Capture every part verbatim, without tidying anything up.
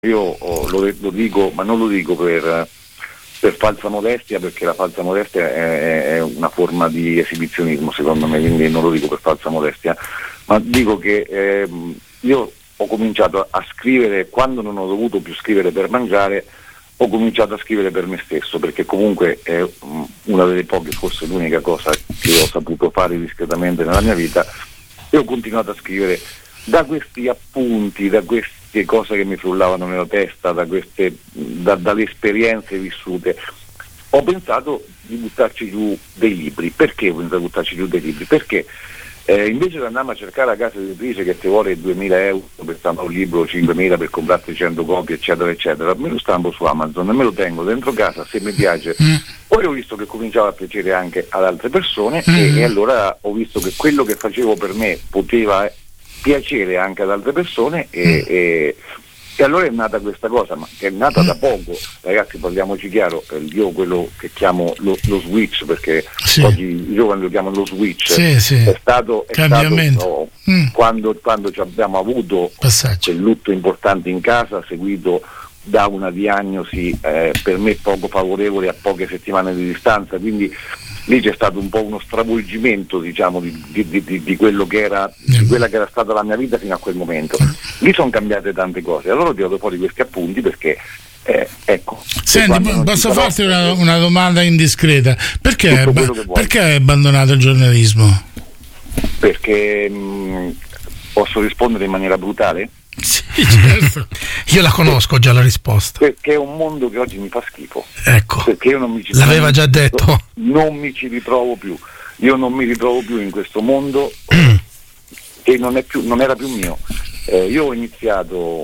Io oh, lo, lo dico, ma non lo dico per, per falsa modestia, perché la falsa modestia è, è una forma di esibizionismo secondo me, quindi non lo dico per falsa modestia, ma dico che eh, io ho cominciato a scrivere quando non ho dovuto più scrivere per mangiare, ho cominciato a scrivere per me stesso, perché comunque è una delle poche, forse l'unica cosa che ho saputo fare discretamente nella mia vita, e ho continuato a scrivere da questi appunti, da queste cose che mi frullavano nella testa, da queste, da, dalle esperienze vissute. Ho pensato di buttarci giù dei libri. Perché ho pensato di buttarci giù dei libri? Perché eh, invece di andare a cercare la casa editrice che ti vuole duemila euro per stampare un libro, cinquemila per comprarti cento copie, eccetera eccetera, me lo stampo su Amazon e me lo tengo dentro casa se mi piace. Mm. Poi ho visto che cominciava a piacere anche ad altre persone mm. e, e allora ho visto che quello che facevo per me poteva piacere anche ad altre persone e, mm. e, e allora è nata questa cosa, ma che è nata mm. da poco, ragazzi, parliamoci chiaro. Io quello che chiamo lo, lo switch, perché sì. oggi i giovani lo chiamano lo switch, sì, sì. è stato, è stato no, mm. quando, quando ci abbiamo avuto quel lutto importante in casa, seguito da una diagnosi eh, per me poco favorevole a poche settimane di distanza, quindi lì c'è stato un po' uno stravolgimento, diciamo, di, di, di, di quello che era di quella che era stata la mia vita fino a quel momento. Lì sono cambiate tante cose, allora ho tirato fuori questi appunti perché eh, ecco. Senti, posso farti una, una domanda indiscreta? Perché, ba- perché hai abbandonato il giornalismo? Perché mh, posso rispondere in maniera brutale? Sì, certo. Io la conosco già la risposta. Perché è un mondo che oggi mi fa schifo. Ecco. Perché io non mi ci l'aveva già detto. Non mi ci ritrovo più. Io non mi ritrovo più in questo mondo che non è più, non era più mio. Eh, io ho iniziato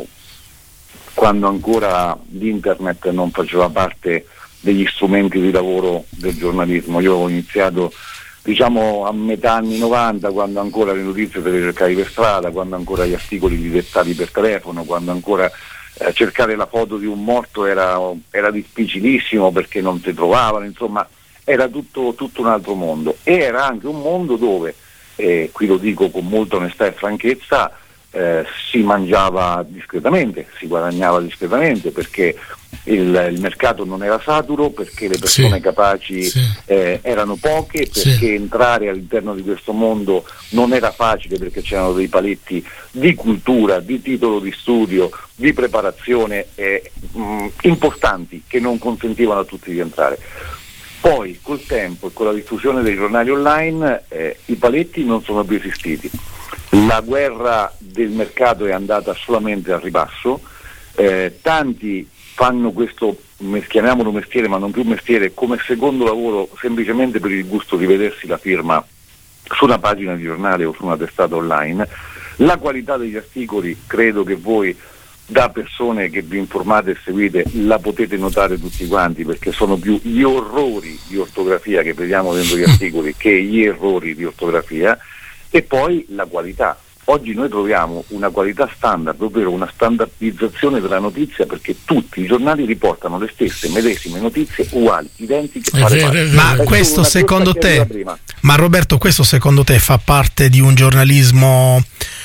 quando ancora l'internet non faceva parte degli strumenti di lavoro del giornalismo. Io ho iniziato diciamo a metà anni novanta, quando ancora le notizie te le cercavi per strada, quando ancora gli articoli li dettavi per telefono, quando ancora eh, cercare la foto di un morto era, era difficilissimo perché non si trovavano, insomma era tutto, tutto un altro mondo, e era anche un mondo dove, eh, qui lo dico con molta onestà e franchezza, eh, si mangiava discretamente, si guadagnava discretamente, perché il, il mercato non era saturo, perché le persone sì, capaci sì. Eh, erano poche, perché sì. entrare all'interno di questo mondo non era facile, perché c'erano dei paletti di cultura, di titolo di studio, di preparazione eh, mh, importanti, che non consentivano a tutti di entrare. Poi col tempo e con la diffusione dei giornali online eh, i paletti non sono più esistiti, la guerra del mercato è andata solamente al ribasso, eh, tanti fanno questo, chiamiamolo mestiere ma non più mestiere, come secondo lavoro, semplicemente per il gusto di vedersi la firma su una pagina di giornale o su una testata online. La qualità degli articoli, credo che voi da persone che vi informate e seguite la potete notare tutti quanti, perché sono più gli orrori di ortografia che vediamo dentro gli articoli che gli errori di ortografia. E poi la qualità. Oggi noi troviamo una qualità standard, ovvero una standardizzazione della notizia, perché tutti i giornali riportano le stesse medesime notizie uguali, identiche. È vero, è vero. Ma questo secondo te, ma Roberto, questo secondo te fa parte di un giornalismo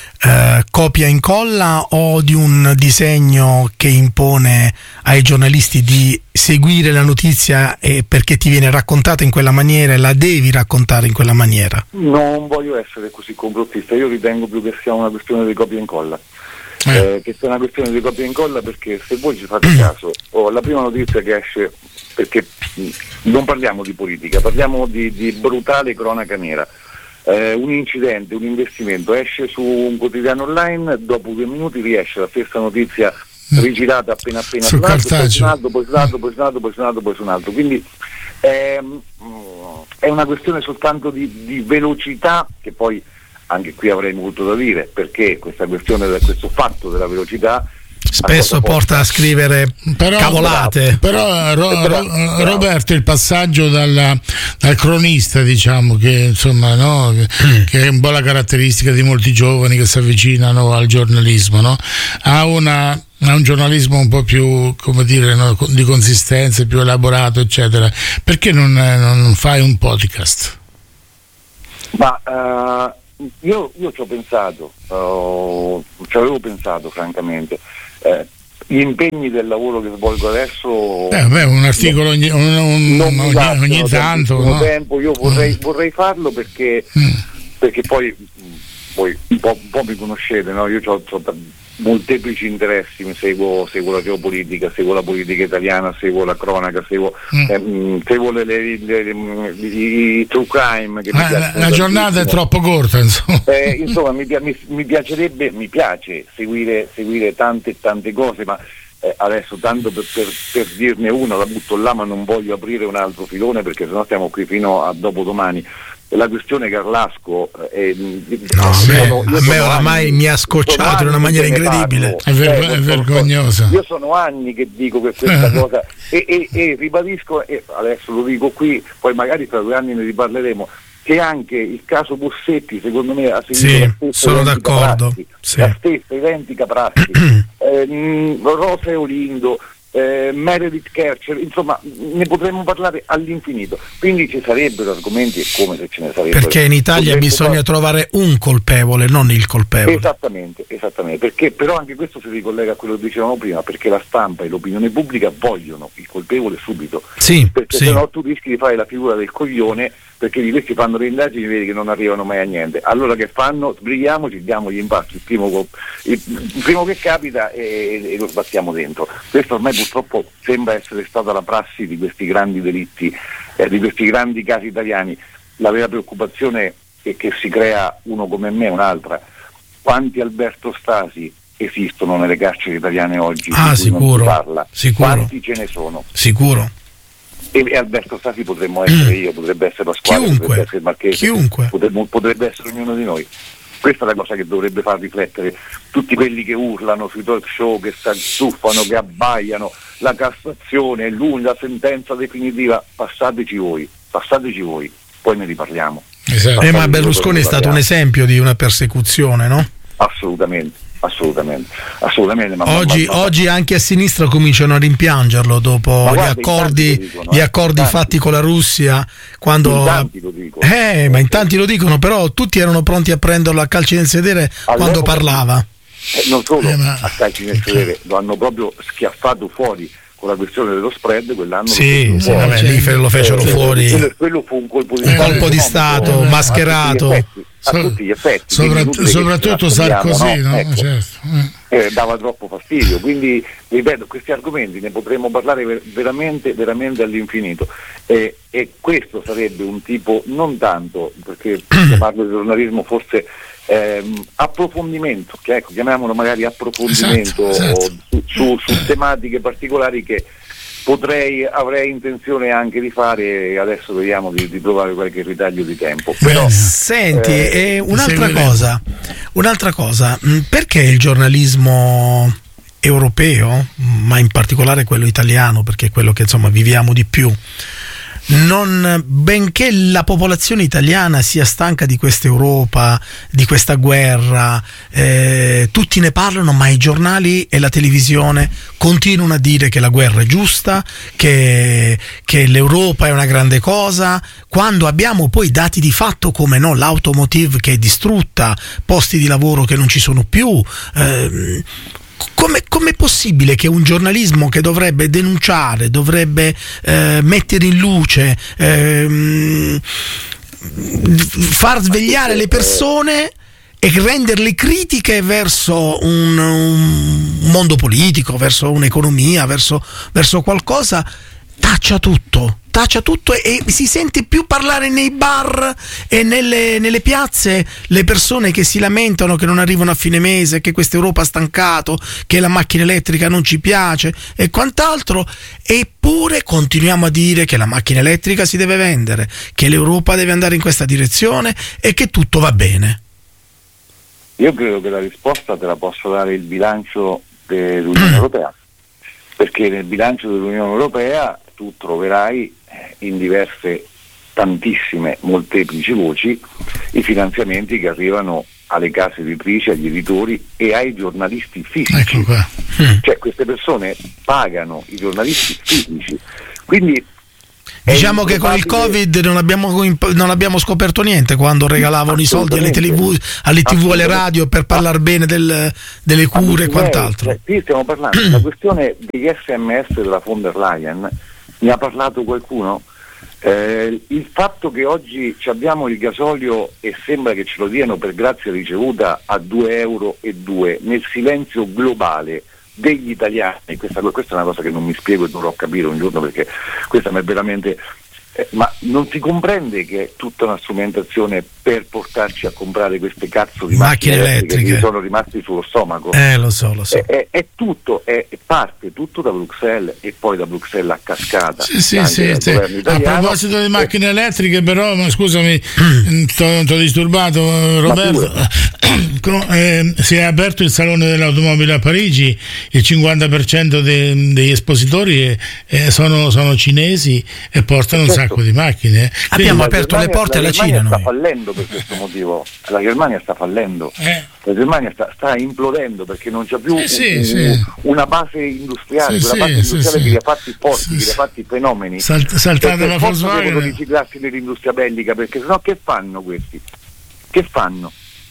eh, copia e incolla, o di un disegno che impone ai giornalisti di seguire la notizia e perché ti viene raccontata in quella maniera e la devi raccontare in quella maniera? Non voglio essere così complottista, io ritengo più che sia una questione di copia e incolla. Eh. Eh, che sia una questione di copia e incolla, perché se voi ci fate caso, oh, la prima notizia che esce, perché mh, non parliamo di politica, parliamo di, di brutale cronaca nera. Eh, un incidente, un investimento esce su un quotidiano online, dopo due minuti riesce la stessa notizia rigirata appena appena su un altro, poi su un altro, poi su un altro, poi su un altro, poi su un altro, poi su un altro. Quindi ehm, è una questione soltanto di, di velocità, che poi anche qui avrei molto da dire, perché questa questione, questo fatto della velocità spesso porta a scrivere però, cavolate. Però ro, ro, Roberto, il passaggio dalla, dal cronista, diciamo, che insomma, no, che, che è un po' la caratteristica di molti giovani che si avvicinano al giornalismo, no? A una a un giornalismo un po' più, come dire, no, di consistenza, più elaborato, eccetera. Perché non, non fai un podcast? Ma uh, io, io ci ho pensato, uh, ci avevo pensato francamente. Eh, gli impegni del lavoro che svolgo adesso eh, beh, un articolo ogni, un, un, non ogni, ogni tanto no? tempo. Io vorrei, mm. vorrei farlo perché, mm. perché poi voi un po', un po' mi conoscete, no? Io ho molteplici interessi, mi seguo, seguo la geopolitica, seguo la politica italiana, seguo la cronaca, seguo, mm. ehm, seguo le, le, le, le, i true crime che ah, mi la, la giornata è troppo corta, insomma, eh, insomma mi, mi, mi piacerebbe mi piace seguire, seguire tante tante cose, ma eh, adesso tanto per, per, per dirne una la butto là, ma non voglio aprire un altro filone perché sennò stiamo qui fino a dopodomani. La questione Carlasco è, no, sono, a me oramai anni, mi ha scocciato in una maniera incredibile, è, ver- è vergognosa. Io sono anni che dico che questa cosa e, e, e ribadisco, e adesso lo dico qui, poi magari tra due anni ne riparleremo, che anche il caso Bossetti secondo me ha seguito sì, la stessa sono d'accordo prassi, sì. la stessa identica prassi eh, Rosa Eolindo, Eh, Meredith Kercher, insomma ne potremmo parlare all'infinito, quindi ci sarebbero argomenti e come se ce ne sarebbero, perché in Italia bisogna fare... trovare un colpevole, non il colpevole. Esattamente, esattamente, perché però anche questo si ricollega a quello che dicevamo prima, perché la stampa e l'opinione pubblica vogliono il colpevole subito, sì, perché sì. se no tu rischi di fare la figura del coglione, perché di questi fanno le indagini e vedi che non arrivano mai a niente. Allora che fanno? Sbrighiamoci, diamogli in pasto il primo, il, il primo che capita e, e lo sbattiamo dentro. Questo ormai purtroppo sembra essere stata la prassi di questi grandi delitti, eh, di questi grandi casi italiani. La vera preoccupazione è che si crea uno come me, un'altra. Quanti Alberto Stasi esistono nelle carceri italiane oggi? Ah, sicuro, non si parla. Sicuro. Quanti ce ne sono? Sicuro. E Alberto Stasi potremmo essere io, potrebbe essere Pasquale, chiunque, potrebbe essere Marchese, chiunque. Potrebbe, potrebbe essere ognuno di noi. Questa è la cosa che dovrebbe far riflettere tutti quelli che urlano sui talk show, che si azzuffano, che abbaiano, la Cassazione, la sentenza definitiva. Passateci voi, passateci voi, poi ne riparliamo. Esatto. Eh, ma Berlusconi è stato un esempio di una persecuzione, no? Assolutamente. Assolutamente, assolutamente. Ma oggi, ma, ma, oggi anche a sinistra cominciano a rimpiangerlo dopo gli accordi, dicono, gli accordi eh, fatti con la Russia. Quando, in tanti lo dicono. Eh, ma in tanti lo dicono, però tutti erano pronti a prenderlo a calci nel sedere allora, quando parlava. Eh, non solo eh, ma... a calci nel sedere, lo hanno proprio schiaffato fuori. Con la questione dello spread quell'anno sì, sì vabbè, lì lo fecero eh, fuori quello, quello fu un colpo di, un colpo di stato eh, mascherato a tutti gli effetti, Soprat- soprattutto Sarkozy no? No? Ecco, certo. eh, dava troppo fastidio, quindi ripeto, questi argomenti ne potremmo parlare ver- veramente veramente all'infinito eh, e questo sarebbe un tipo, non tanto perché parlo di giornalismo forse ehm, approfondimento, che ecco, chiamiamolo magari approfondimento esatto, esatto. Su, su, su tematiche particolari che potrei, avrei intenzione anche di fare e adesso vediamo di, di trovare qualche ritaglio di tempo. Però, senti, eh, un'altra cosa, un'altra cosa, perché il giornalismo europeo, ma in particolare quello italiano, perché è quello che insomma viviamo di più, non, benché la popolazione italiana sia stanca di questa Europa, di questa guerra, eh, tutti ne parlano, ma i giornali e la televisione continuano a dire che la guerra è giusta, che, che l'Europa è una grande cosa, quando abbiamo poi dati di fatto come no, l'automotive che è distrutta, posti di lavoro che non ci sono più. Eh, Come è possibile che un giornalismo che dovrebbe denunciare, dovrebbe eh, mettere in luce, eh, far svegliare le persone e renderle critiche verso un, un mondo politico, verso un'economia, verso, verso qualcosa, taccia tutto? Taccia tutto e, e si sente più parlare nei bar e nelle, nelle piazze le persone che si lamentano che non arrivano a fine mese, che questa Europa ha stancato, che la macchina elettrica non ci piace e quant'altro, eppure continuiamo a dire che la macchina elettrica si deve vendere, che l'Europa deve andare in questa direzione e che tutto va bene. Io credo che la risposta te la posso dare il bilancio dell'Unione Europea, perché nel bilancio dell'Unione Europea tu troverai in diverse, tantissime, molteplici voci i finanziamenti che arrivano alle case editrici, agli editori e ai giornalisti fisici. Ecco qua. Cioè queste persone pagano i giornalisti fisici. Quindi Diciamo che con il Covid non abbiamo, non abbiamo scoperto niente quando regalavano i soldi alle tv, alle tv, alle radio per parlare bene del, delle cure e quant'altro. Cioè, qui stiamo parlando della questione degli sms della von der Leyen. Ne ha parlato qualcuno? Eh, il fatto che oggi abbiamo il gasolio e sembra che ce lo diano per grazia ricevuta a due euro e due nel silenzio globale degli italiani, questa, questa è una cosa che non mi spiego e dovrò capire un giorno, perché questa mi è veramente eh, ma non si comprende che è tutta una strumentazione per portarci a comprare queste cazzo di macchine, macchine elettriche che sono rimasti sullo stomaco. Eh lo so, lo so. È, è, è tutto, è, è parte tutto da Bruxelles e poi da Bruxelles a cascata. Sì, sì, sì, sì. A proposito di macchine elettriche, però, ma scusami, ti ho disturbato, Roberto. Eh, si è aperto il salone dell'automobile a Parigi, il cinquanta per cento de, degli espositori eh, sono, sono cinesi e portano certo. un sacco di macchine. Abbiamo aperto le porte alla Cina. La Germania sta noi. fallendo per questo motivo, la Germania sta fallendo, eh. la Germania sta, sta implodendo perché non c'è più eh sì, un, sì. una base industriale, sì, una base sì, industriale sì, che li ha fatti forti, sì, che li ha fatti fenomeni. Salt, saltate la Volkswagen. Devono riciclarsi nell'industria bellica, perché sennò che fanno questi? Che fanno?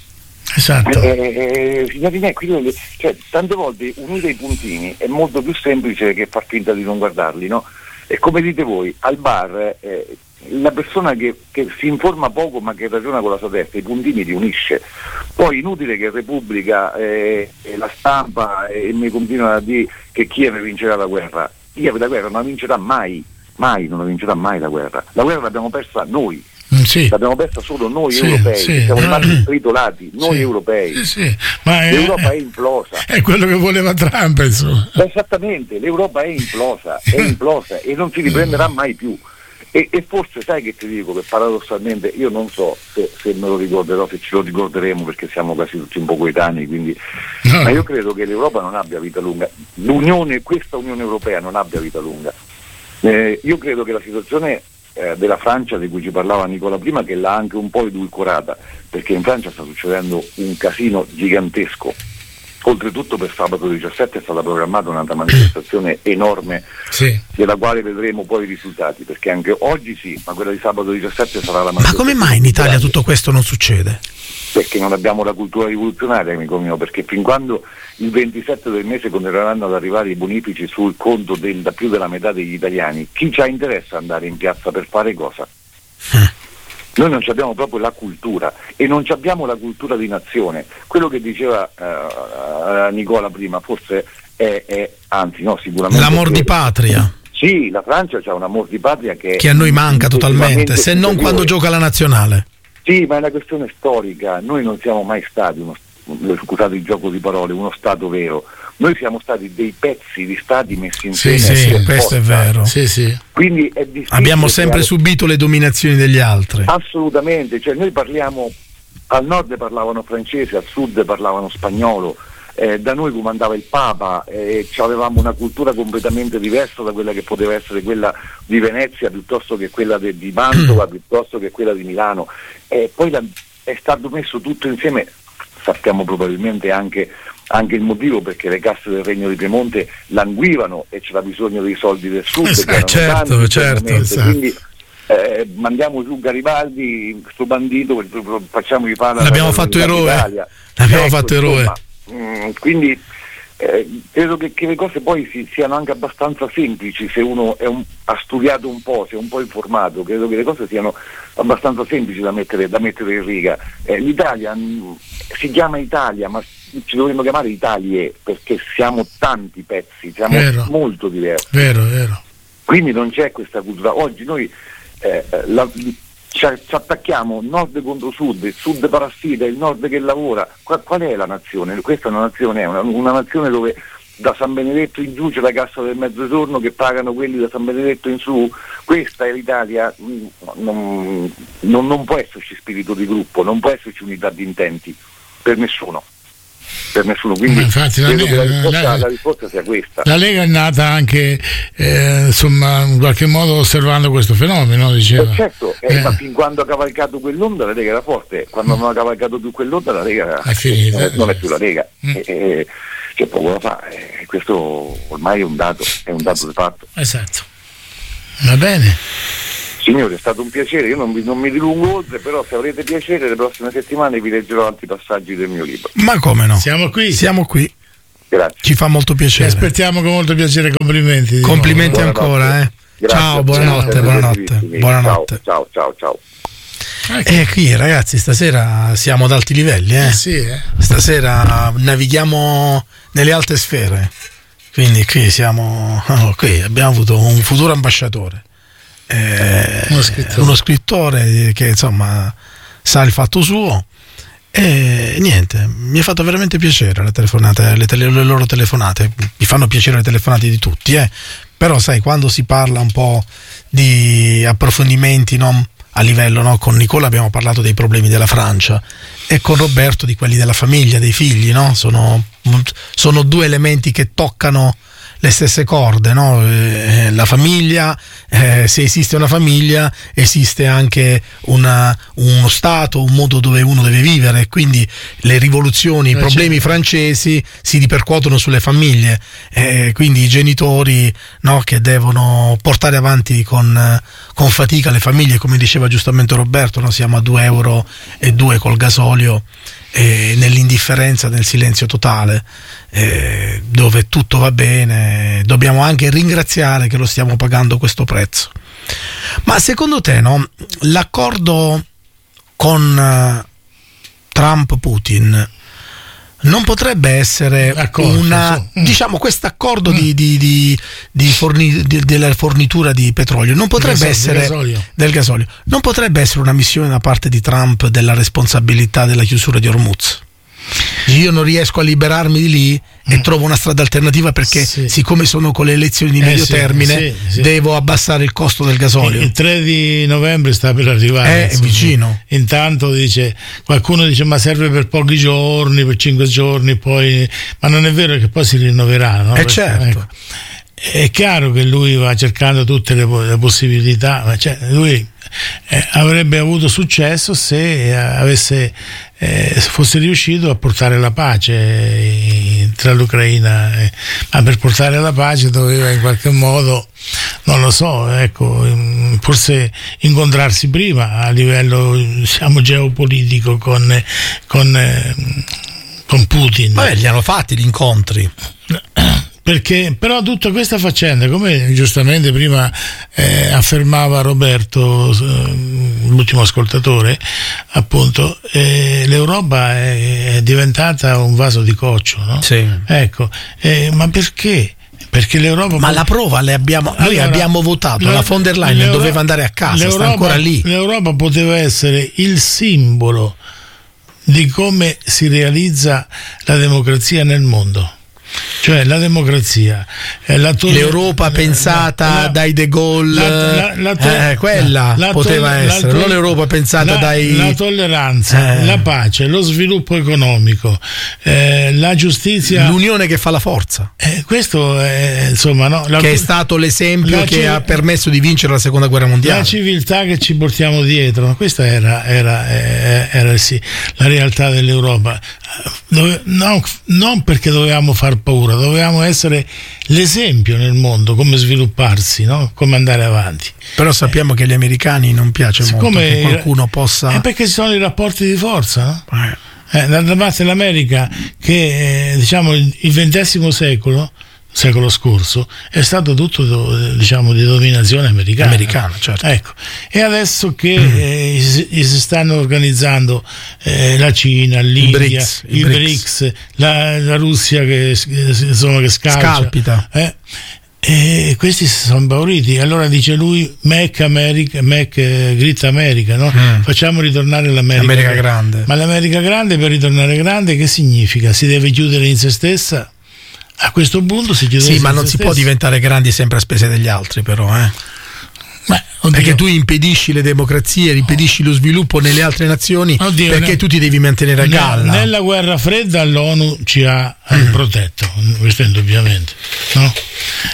Esatto. Eh, signori miei, quindi, cioè, tante volte unire i puntini è molto più semplice che far finta di non guardarli, no? E come dite voi, al bar eh, la persona che, che si informa poco ma che ragiona con la sua testa, i puntini li unisce. Poi inutile che Repubblica eh, e la stampa e eh, mi continuano a dire che Kiev vincerà la guerra. Kiev la guerra non la vincerà mai, mai non la vincerà mai la guerra. La guerra l'abbiamo persa noi. Sì. L'abbiamo persa solo noi sì, europei, sì. siamo rimasti stritolati, noi sì, europei. Sì, sì. Ma l'Europa è, è implosa. È quello che voleva Trump, insomma. Esattamente, l'Europa è implosa, è implosa e non si riprenderà mai più. E, e forse sai che ti dico che paradossalmente, io non so se, se me lo ricorderò, se ce lo ricorderemo perché siamo quasi tutti un po' coetanei, quindi no. Ma io credo che l'Europa non abbia vita lunga, l'Unione, questa Unione Europea non abbia vita lunga. Eh, io credo che la situazione Eh, della Francia, di cui ci parlava Nicola prima, che l'ha anche un po' edulcorata, perché in Francia sta succedendo un casino gigantesco. Oltretutto per sabato diciassette è stata programmata un'altra manifestazione enorme, sì, della quale vedremo poi i risultati, perché anche oggi sì, ma quella di sabato diciassette sarà la manifestazione. Ma come mai in Italia tutto questo non succede? Perché non abbiamo la cultura rivoluzionaria, amico mio, perché fin quando il ventisette del mese continueranno ad arrivare i bonifici sul conto del, da più della metà degli italiani, chi c'ha interesse ad andare in piazza per fare cosa? Eh. Noi non abbiamo proprio la cultura e non abbiamo la cultura di nazione. Quello che diceva uh, Nicola prima forse è, è anzi no, sicuramente l'amor di patria. Sì, la Francia ha un amor di patria che, che a noi manca totalmente, se non quando gioca la nazionale. Sì, ma è una questione storica. Noi non siamo mai stati uno, scusate il gioco di parole, uno Stato vero. Noi siamo stati dei pezzi di stati messi insieme. Sì, sì, questo è vero. Sì, sì. Quindi è difficile. Abbiamo sempre creare... subito le dominazioni degli altri. Assolutamente, cioè noi parliamo, al nord parlavano francese, al sud parlavano spagnolo, eh, da noi comandava il Papa, eh, avevamo una cultura completamente diversa da quella che poteva essere quella di Venezia piuttosto che quella de, di Mantova, mm. piuttosto che quella di Milano. E poi la, è stato messo tutto insieme, sappiamo probabilmente anche anche il motivo, perché le casse del Regno di Piemonte languivano e c'era bisogno dei soldi del sud, eh, che certo, tanti, certo, esatto. Quindi eh, mandiamo giù Garibaldi, sto bandito, facciamo i pala. L'abbiamo fatto eroe. L'abbiamo ecco, fatto eroe. Insomma, mh, quindi eh, credo che, che le cose poi si, siano anche abbastanza semplici se uno è un, ha studiato un po', se è un po' informato. Credo che le cose siano abbastanza semplici da mettere, da mettere in riga. Eh, L'Italia mh, si chiama Italia, ma ci dovremmo chiamare Italie, perché siamo tanti pezzi, siamo vero, molto diversi. Vero, vero. Quindi non c'è questa cultura. Oggi noi eh, la, ci, ci attacchiamo nord contro sud, il sud parassita, il nord che lavora. Qual, qual è la nazione? Questa è una nazione, è una, una nazione dove da San Benedetto in giù c'è la cassa del mezzogiorno che pagano quelli da San Benedetto in su. Questa è l'Italia. Non, non, non può esserci spirito di gruppo, non può esserci unità di intenti per nessuno. Per nessuno, quindi infatti, la, Lega, la, risposta, la, la risposta sia questa. La Lega è nata anche eh, insomma in qualche modo osservando questo fenomeno, diceva. Eh certo, eh, eh. Ma fin quando ha cavalcato quell'onda la Lega era forte, quando mm. non ha cavalcato più quell'onda la Lega è finita, eh, non è più la Lega. Mm. Eh, eh, c'è poco da fare, eh, questo ormai è un dato, è un dato di fatto. Esatto. Va bene. Signore, è stato un piacere, io non, vi, non mi dilungo oltre, però se avrete piacere le prossime settimane vi leggerò altri passaggi del mio libro. Ma come no? Siamo qui. Siamo qui. Grazie. Ci fa molto piacere. Ti aspettiamo con molto piacere, complimenti. Complimenti ancora, eh. Grazie. Ciao, buonanotte, Ciao, buonanotte. Buonanotte. Ciao, ciao, ciao. E eh, qui ragazzi stasera siamo ad alti livelli, eh? Eh sì, eh. Stasera navighiamo nelle alte sfere, quindi qui siamo, oh, qui abbiamo avuto un futuro ambasciatore, eh, uno, scrittore. uno scrittore che insomma sa il fatto suo. E niente, mi ha fatto veramente piacere le telefonate, le, tele, le loro telefonate, mi fanno piacere le telefonate di tutti, eh? Però sai, quando si parla un po' di approfondimenti, no? A livello, no? Con Nicola abbiamo parlato dei problemi della Francia e con Roberto di quelli della famiglia, dei figli, no? Sono, sono due elementi che toccano le stesse corde, no? Eh, la famiglia, eh, se esiste una famiglia esiste anche una, uno stato, un modo dove uno deve vivere, quindi le rivoluzioni, i problemi francesi si ripercuotono sulle famiglie, eh, quindi i genitori, no? Che devono portare avanti con, con fatica le famiglie, come diceva giustamente Roberto, no? Siamo a due euro e due col gasolio, eh, nell'indifferenza, nel silenzio totale, eh, dove tutto va bene. Dobbiamo anche ringraziare che lo stiamo pagando questo prezzo. Ma secondo te, no, l'accordo con uh, Trump-Putin non potrebbe essere Accordo, una sì. diciamo questo accordo mm. di, di, di, di, forni, di della fornitura di petrolio non potrebbe gasolio, essere del gasolio. del gasolio non potrebbe essere una missione da parte di Trump della responsabilità della chiusura di Hormuz? Io non riesco a liberarmi di lì e mm. trovo una strada alternativa perché sì. siccome sono con le elezioni di eh medio sì, termine sì, sì. devo abbassare il costo del gasolio. Il tre di novembre sta per arrivare, è vicino. Intanto dice qualcuno dice ma serve per pochi giorni, per cinque giorni, poi ma non è vero che poi si rinnoverà, no? Eh certo. Ecco. È chiaro che lui va cercando tutte le, le possibilità, ma cioè, lui eh, avrebbe avuto successo se eh, avesse eh, fosse riuscito a portare la pace eh, tra l'Ucraina, eh, ma per portare la pace doveva in qualche modo, non lo so, ecco, forse incontrarsi prima a livello, diciamo, geopolitico con con, eh, con Putin. Vabbè, li hanno fatti gli incontri. Perché però tutta questa faccenda, come giustamente prima eh, affermava Roberto, eh, l'ultimo ascoltatore, appunto, eh, l'Europa è, è diventata un vaso di coccio, no? Sì. Ecco, eh, ma perché? Perché l'Europa. Ma la prova le abbiamo. Noi allora, abbiamo votato, la, la von der Leyen doveva andare a casa, sta ancora lì. L'Europa poteva essere il simbolo di come si realizza la democrazia nel mondo. Cioè la democrazia, eh, la to- l'Europa pensata la, la, dai De Gaulle, la, la, la to- eh, quella la, poteva la, essere, la, non l'Europa pensata la, dai. La tolleranza, eh. la pace, lo sviluppo economico, eh, la giustizia, l'unione che fa la forza. Eh, questo è insomma, no? La, che è stato l'esempio che civ- ha permesso di vincere la seconda guerra mondiale. La civiltà che ci portiamo dietro, questa era, era, era, era sì, la realtà dell'Europa. Dove, no, non perché dovevamo far paura, dovevamo essere l'esempio nel mondo, come svilupparsi, no? Come andare avanti. Però sappiamo eh. che agli americani non piace molto che qualcuno possa. È perché ci sono i rapporti di forza, no? Eh. Eh, d'altra parte l'America, che eh, diciamo il ventesimo secolo secolo scorso è stato tutto, diciamo, di dominazione americana, americana, certo. Ecco, e adesso che mm. eh, si, si stanno organizzando eh, la Cina, l'India, i BRICS, i BRICS, la, la Russia che insomma che scalcia, scalpita, eh, e questi si sono impauriti. Allora dice lui Make America, Make Great America, no? Mm. Facciamo ritornare l'America America grande. Ma l'America grande, per ritornare grande, che significa? Si deve chiudere in se stessa? A questo punto si chiude. Sì, ma non si stesso. Può diventare grandi sempre a spese degli altri, però, eh. Beh, perché tu impedisci le democrazie, impedisci lo sviluppo nelle altre nazioni, oddio, perché ne, tu ti devi mantenere a galla. Nella guerra fredda l'ONU ci ha mm. protetto, questo indubbiamente, no?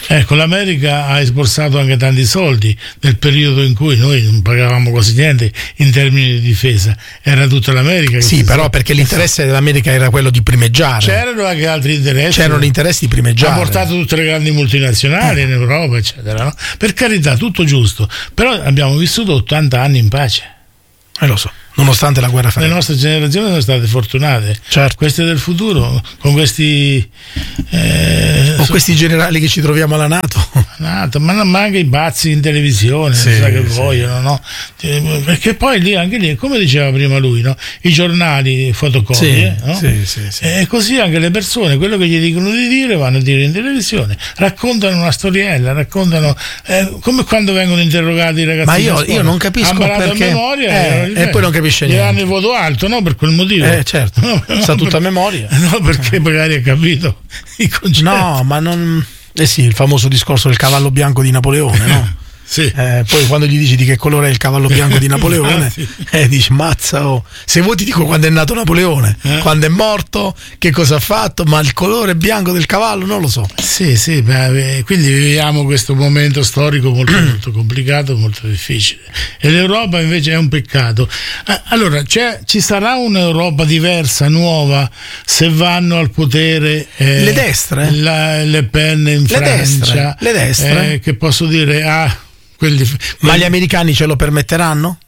Ecco, l'America ha esborsato anche tanti soldi nel periodo in cui noi non pagavamo quasi niente in termini di difesa, era tutta l'America che sì, però perché l'interesse dell'America era quello di primeggiare. C'erano anche altri interessi, c'erano interessi di primeggiare. Ha portato tutte le grandi multinazionali eh. in Europa, eccetera, no? Per carità, tutto giusto, però abbiamo vissuto ottanta anni in pace. Eh, lo so, nonostante la guerra fredda. Le nostre generazioni sono state fortunate, certo. Queste del futuro, con questi eh, con so, questi generali che ci troviamo alla NATO, NATO ma, ma anche i bazzi in televisione, sì, sa che sì. vogliono, no? Perché poi lì, anche lì, come diceva prima lui, no? I giornali fotocopie, sì, no? sì, sì, sì. E così anche le persone, quello che gli dicono di dire, vanno a dire in televisione, raccontano una storiella, raccontano eh, come quando vengono interrogati i ragazzi. Ma io, io non capisco perché. A memoria, eh, e, e poi non capisce gli niente. danno il voto alto, no? Per quel motivo. Eh, certo. No, sa tutta a memoria. No, perché magari ha capito i concetti. No, ma non. Eh sì, il famoso discorso del cavallo bianco di Napoleone, no? Sì. Eh, poi quando gli dici di che colore è il cavallo bianco di Napoleone, sì. eh, dici mazza, oh. Se vuoi ti dico quando è nato Napoleone, eh? Quando è morto, che cosa ha fatto, ma il colore bianco del cavallo non lo so. Sì, sì, beh, quindi viviamo questo momento storico molto, molto complicato, molto difficile. E l'Europa invece è un peccato. Allora, c'è, ci sarà un'Europa diversa, nuova, se vanno al potere eh, le destre? La, Le Pen in le Francia, destre, le destre. Eh, che posso dire, ah, Quelli, quelli... Ma gli americani ce lo permetteranno?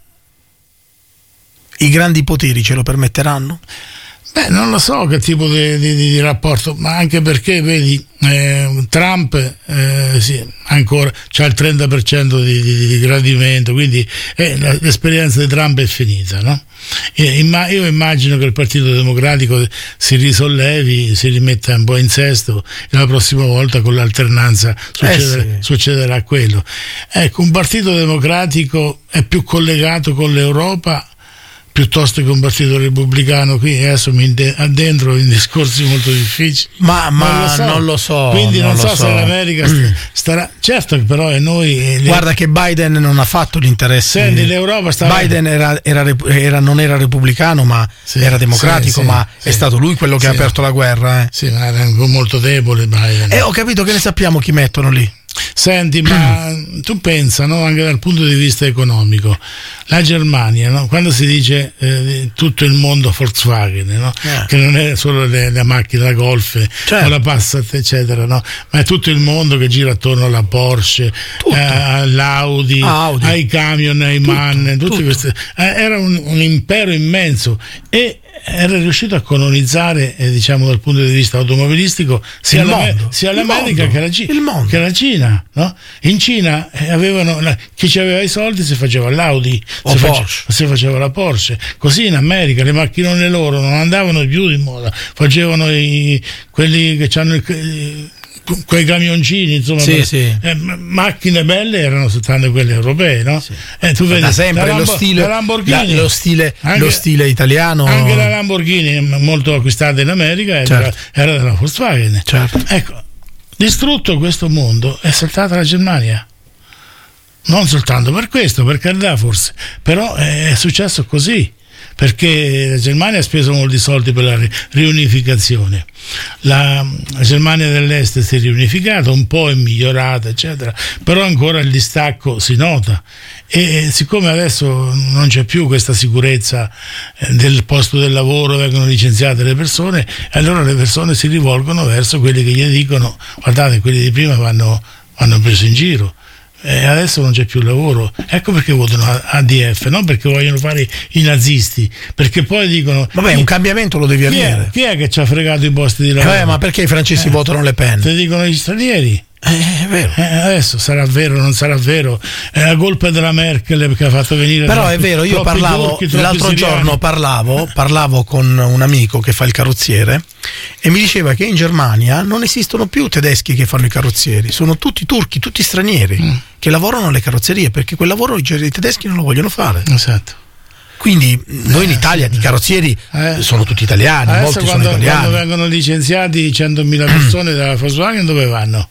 I grandi poteri ce lo permetteranno? Beh, non lo so che tipo di, di, di rapporto, ma anche perché, vedi, eh, Trump eh, sì, ancora c'ha il trenta per cento di, di, di gradimento, quindi eh, l'esperienza di Trump è finita, no? Io immagino che il Partito Democratico si risollevi, si rimetta un po' in sesto e la prossima volta con l'alternanza succederà, eh sì. succederà quello. Ecco, un Partito Democratico è più collegato con l'Europa piuttosto che un partito repubblicano. Qui adesso mi addentro in discorsi molto difficili, ma, ma non, lo so. non lo so quindi non, non so, so se l'America starà, certo che però è noi guarda le... che Biden non ha fatto l'interesse. Senti, l'Europa stava... Biden era, era, era, non era repubblicano ma sì, era democratico, sì, ma sì, è stato lui quello che sì. ha aperto la guerra, eh. Sì, ma era molto debole Biden. E ho capito, che ne sappiamo chi mettono lì. Senti, ma tu pensa, no, anche dal punto di vista economico, la Germania, no, quando si dice eh, tutto il mondo Volkswagen, no, yeah. che non è solo le, le macchine, la Golf, certo. o la Passat, eccetera, no, ma è tutto il mondo che gira attorno alla Porsche, eh, all'Audi, Audi. ai camion, ai tutto, MAN, tutte tutto. queste, eh, era un, un impero immenso e era riuscito a colonizzare, eh, diciamo, dal punto di vista automobilistico sia, l'Am- sia l'America che la, G- che la Cina, no? In Cina eh, avevano la- chi aveva i soldi si faceva l'Audi, si, face- si faceva la Porsche. Così in America le macchinone loro non andavano più di moda, facevano i, quelli che hanno il, quei camioncini, insomma, sì, sì. Eh, macchine belle erano soltanto quelle europee, no? Sì. Eh, tu vedi, da sempre Lambo- lo stile, la, lo stile, anche, lo stile italiano. Anche la Lamborghini, molto acquistata in America, certo. era, era della Volkswagen. Certo. Ecco, distrutto questo mondo è saltata la Germania. Non soltanto per questo, per carità forse, però è successo così. Perché la Germania ha speso molti soldi per la riunificazione, la, la Germania dell'Est si è riunificata, un po' è migliorata, eccetera, però ancora il distacco si nota e siccome adesso non c'è più questa sicurezza del posto del lavoro, vengono licenziate le persone, allora le persone si rivolgono verso quelli che gli dicono: guardate, quelli di prima vanno, vanno presi in giro. E adesso non c'è più lavoro, ecco perché votano A D F, non perché vogliono fare i nazisti, perché poi dicono vabbè, un cambiamento lo devi chi avere. È, chi è che ci ha fregato i posti di lavoro? Eh, ma perché i francesi eh, votano Le Pen? Te dicono gli stranieri. Eh, è vero. Eh, adesso sarà vero, non sarà vero, è la colpa della Merkel che ha fatto venire. Però troppi, è vero, io parlavo turchi, l'altro siriani. giorno parlavo, parlavo con un amico che fa il carrozziere e mi diceva che in Germania non esistono più tedeschi che fanno i carrozzieri, sono tutti turchi, tutti stranieri mm. che lavorano alle carrozzerie, perché quel lavoro i tedeschi non lo vogliono fare. Esatto. Quindi noi in Italia di carrozzieri eh, sono tutti italiani, adesso molti quando, sono italiani. Quando vengono licenziati centomila persone dalla Volkswagen, dove vanno?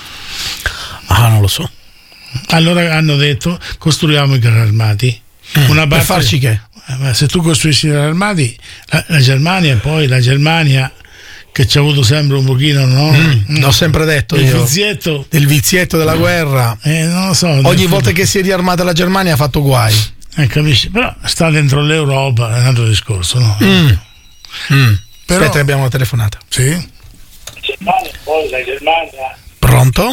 Ah, non lo so. Allora hanno detto: costruiamo i carri armati. Mm, Una parte, per farci che? Ma se tu costruisci i carri armati, la, la Germania, poi la Germania che ci ha avuto sempre un pochino, no? Mm, l'ho sempre detto il io. Vizietto. Il vizietto della guerra. Eh, non lo so. Ogni volta che si è riarmata la Germania ha fatto guai. Eh, capisci? Però sta dentro l'Europa, è un altro discorso, no? Mm. Mm. Però... Aspetta, abbiamo una telefonata. Sì. Pronto?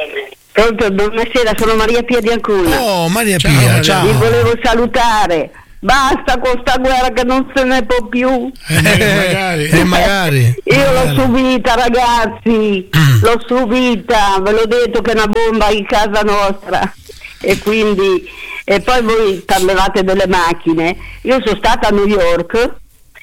Pronto, buonasera, sono Maria Pia di Ancona. Oh, Maria ciao, Pia, Maria. ciao. Vi volevo salutare. Basta con sta guerra che non se ne può più. Eh, magari. E magari. Io l'ho subita, ragazzi, l'ho subita, ve l'ho detto che è una bomba in casa nostra. E quindi, e poi voi parlavate delle macchine. Io sono stata a New York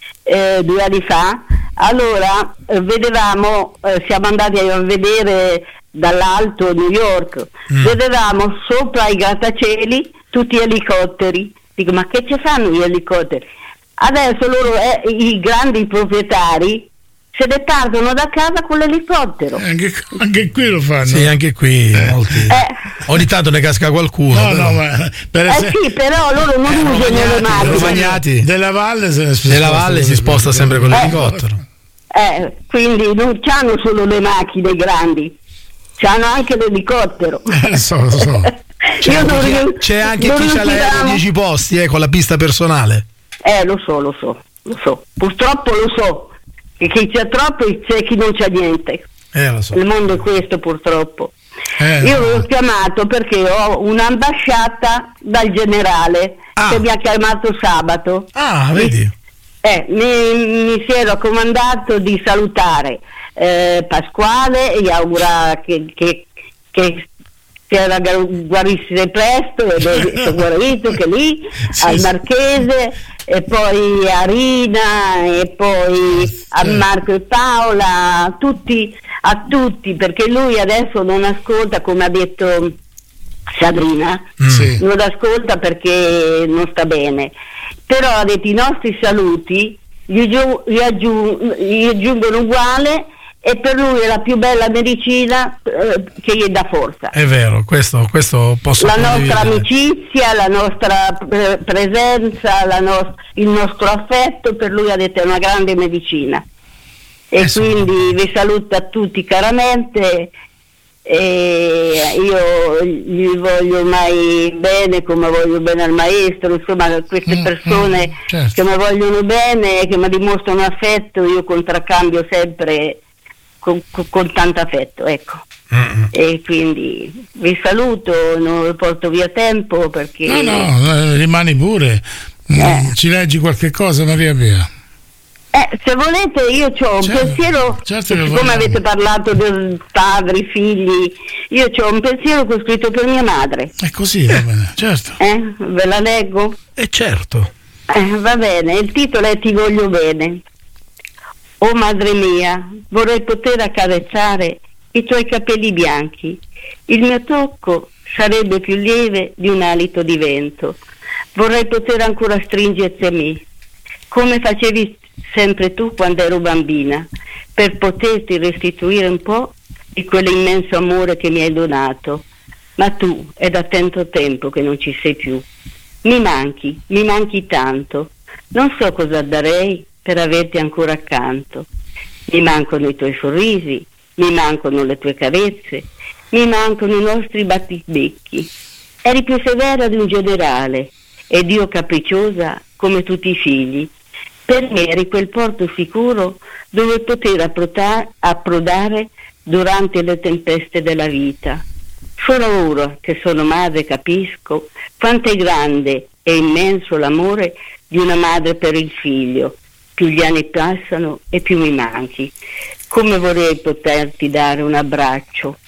eh, due anni fa. Allora eh, vedevamo, eh, siamo andati a vedere dall'alto New York, mm. vedevamo sopra i grattacieli tutti elicotteri. Dico, ma che ci fanno gli elicotteri? Adesso loro, eh, i grandi proprietari, se ne partono da casa con l'elicottero. Anche, anche qui lo fanno. Sì, anche qui eh. molti. Eh. Ogni tanto ne casca qualcuno. No, però. no, ma per Eh esempio, sì, però loro non eh, usano le macchine. Bagnati. Della valle se ne sposta. Della valle si sposta sempre con Eh. l'elicottero. Eh, quindi non c'hanno solo le macchine grandi, c'hanno anche l'elicottero. Eh, lo so, lo so. C'è Io anche non chi, ri- c'è anche non chi c'ha l'aereo riuscivamo- dieci posti, eh, con la pista personale. Eh, lo so, lo so, lo so. Purtroppo lo so, che chi c'è troppo e c'è chi non c'ha niente. Eh, lo so. Il mondo è questo, purtroppo. Eh, Io no. l'ho chiamato perché ho un'ambasciata dal generale Ah. che mi ha chiamato sabato. Ah, vedi? Eh, mi, mi si è raccomandato di salutare eh, Pasquale e gli augura che, che, che si guarisse presto ed è guarito che lì Sì, al sì. Marchese e poi a Rina e poi a Marco e Paola, tutti, a tutti, perché lui adesso non ascolta, come ha detto Sabrina, Sì. non ascolta perché non sta bene, però ha detto i nostri saluti gli, giu- gli, aggiung- gli aggiungono uguale e per lui è la più bella medicina eh, che gli dà forza. È vero, questo, questo posso La nostra condividere. amicizia, la nostra pre- presenza, la nos- il nostro affetto per lui ha detto è una grande medicina. E Eh, sì. quindi vi saluto a tutti caramente e io gli voglio mai bene come voglio bene al maestro, insomma queste Mm, persone mm, certo. che mi vogliono bene e che mi dimostrano affetto io contraccambio sempre con, con, con tanto affetto, ecco. Mm-mm. E quindi vi saluto, non vi porto via tempo perché No, no, eh, rimani pure. Mm, Eh. Ci leggi qualche cosa, Maria Pia? Eh, se volete io ho un Certo, pensiero, certo che siccome vogliamo. avete parlato di padri, figli, io ho un pensiero che ho scritto per mia madre, È così, va bene, certo. eh? Ve la leggo? Eh, certo. Eh, va bene, il titolo è Ti voglio bene. Oh madre mia, vorrei poter accarezzare i tuoi capelli bianchi, il mio tocco sarebbe più lieve di un alito di vento, vorrei poter ancora stringerti a me, come facevi sempre tu quando ero bambina, per poterti restituire un po' di quell'immenso amore che mi hai donato. Ma tu è da tanto tempo che non ci sei più. Mi manchi, mi manchi tanto. Non so cosa darei per averti ancora accanto. Mi mancano i tuoi sorrisi, mi mancano le tue carezze, mi mancano i nostri battibecchi. Eri più severa di un generale ed io capricciosa come tutti i figli. Per me eri quel porto sicuro dove poter approda- approdare durante le tempeste della vita. Solo ora che sono madre capisco quanto è grande e immenso l'amore di una madre per il figlio. Più gli anni passano e più mi manchi. Come vorrei poterti dare un abbraccio,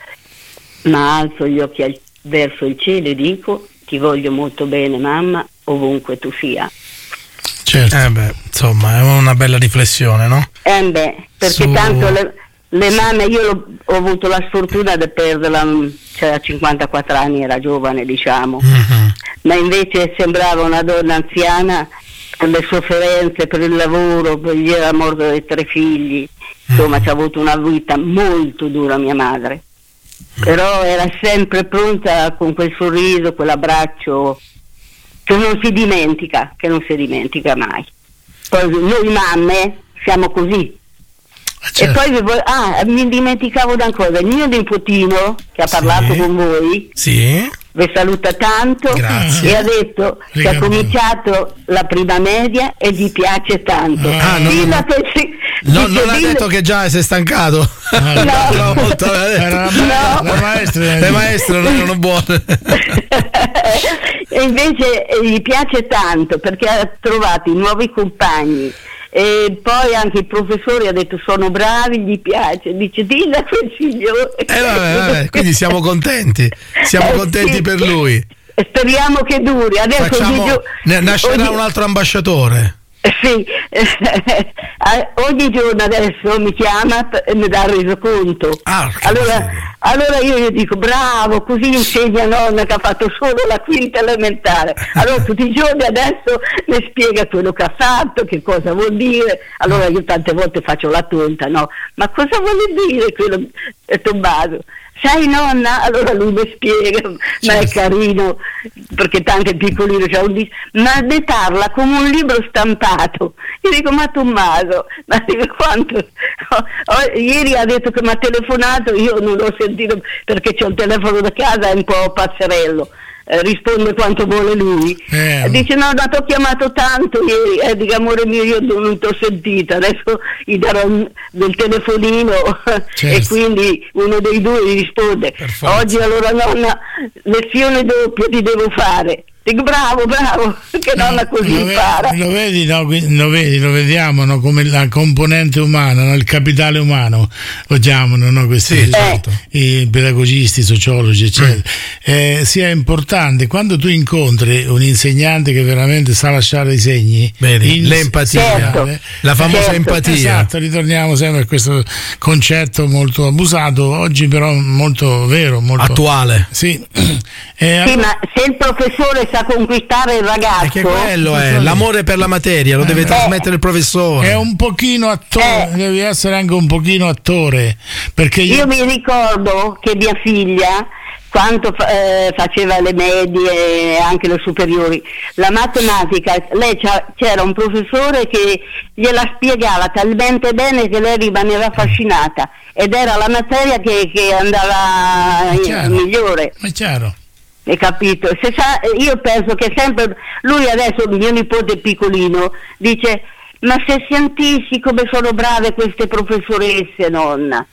ma alzo gli occhi al- verso il cielo e dico ti voglio molto bene mamma, ovunque tu sia. Certo. Eh beh, insomma, è una bella riflessione, no? Eh beh, perché Su- tanto le, le mamme, io l'ho- ho avuto la sfortuna di perderla, cioè a cinquantaquattro anni era giovane diciamo, Mhm. ma invece sembrava una donna anziana per le sofferenze, per il lavoro, per gli era morto dei tre figli, insomma ci ha avuto una vita molto dura mia madre, però era sempre pronta con quel sorriso, quell'abbraccio che non si dimentica, che non si dimentica mai. Poi noi mamme siamo così. Certo. E poi ah, mi dimenticavo una cosa, il mio nipotino che ha parlato sì. con voi sì. vi saluta tanto. Grazie. E ha detto che ha cominciato la prima media e gli piace tanto. Ah, no, no, no. Pensi, no, non ha detto che già si è stancato. Ah, no. no, molto era la, no. la maestra, le maestre non erano buone. E invece gli piace tanto perché ha trovato i nuovi compagni. E poi anche il professore ha detto sono bravi, gli piace, dice dillo a quel signore. Eh, vabbè, vabbè, quindi siamo contenti, siamo eh, contenti sì. per lui. Speriamo che duri. Adesso Facciamo, ogni ne, nascerà ogni... un altro ambasciatore. Sì, ogni giorno adesso mi chiama e mi dà il resoconto. Ah, allora, allora io gli dico bravo, così insegna nonna che ha fatto solo la quinta elementare. Allora tutti i giorni adesso mi spiega quello che ha fatto, che cosa vuol dire. Allora io tante volte faccio la tonta, no? Ma cosa vuol dire quello, eh, Tommaso? Sai nonna? Allora lui mi spiega, ma è carino, perché tanto è piccolino, c'ha un dis- ma ne parla come un libro stampato. Io dico, ma Tommaso, ma dico, quanto? Oh, oh, ieri ha detto che mi ha telefonato, io non l'ho sentito perché c'ho il telefono da casa, è un po' pazzerello. Eh, risponde quanto vuole lui. Eh, dice no, no, ti ho chiamato tanto ieri, eh, dico amore mio, io non ti ho sentito, adesso gli darò un, del telefonino. Certo. E quindi uno dei due gli risponde oggi allora nonna lezione doppia ti devo fare. Dico bravo, bravo, che nonna così lo impara. Vedi, lo vedi, no? Lo vedi, lo vediamo, no? Come la componente umana, no? Il capitale umano, lo chiamano, no? Questi sì, esatto. I pedagogisti, i sociologi, eccetera. Mm. Eh, sia importante quando tu incontri un insegnante che veramente sa lasciare i segni. Vedi, in, l'empatia, certo. la famosa certo. empatia. Esatto, ritorniamo sempre a questo concetto molto abusato, oggi però molto vero, molto attuale. Sì. Eh, sì, ma se il professore sa conquistare il ragazzo, perché quello è l'amore per la materia, lo deve eh, trasmettere il professore. È un pochino attore, eh, devi essere anche un pochino attore, perché io, io mi ricordo che mia figlia quando eh, faceva le medie e anche le superiori, la matematica, lei c'era un professore che gliela spiegava talmente bene che lei rimaneva affascinata ed era la materia che, che andava in, migliore. È chiaro. Hai capito? Se sa, io penso che sempre lui adesso, mio nipote piccolino, dice ma se sentissi come sono brave queste professoresse, nonna.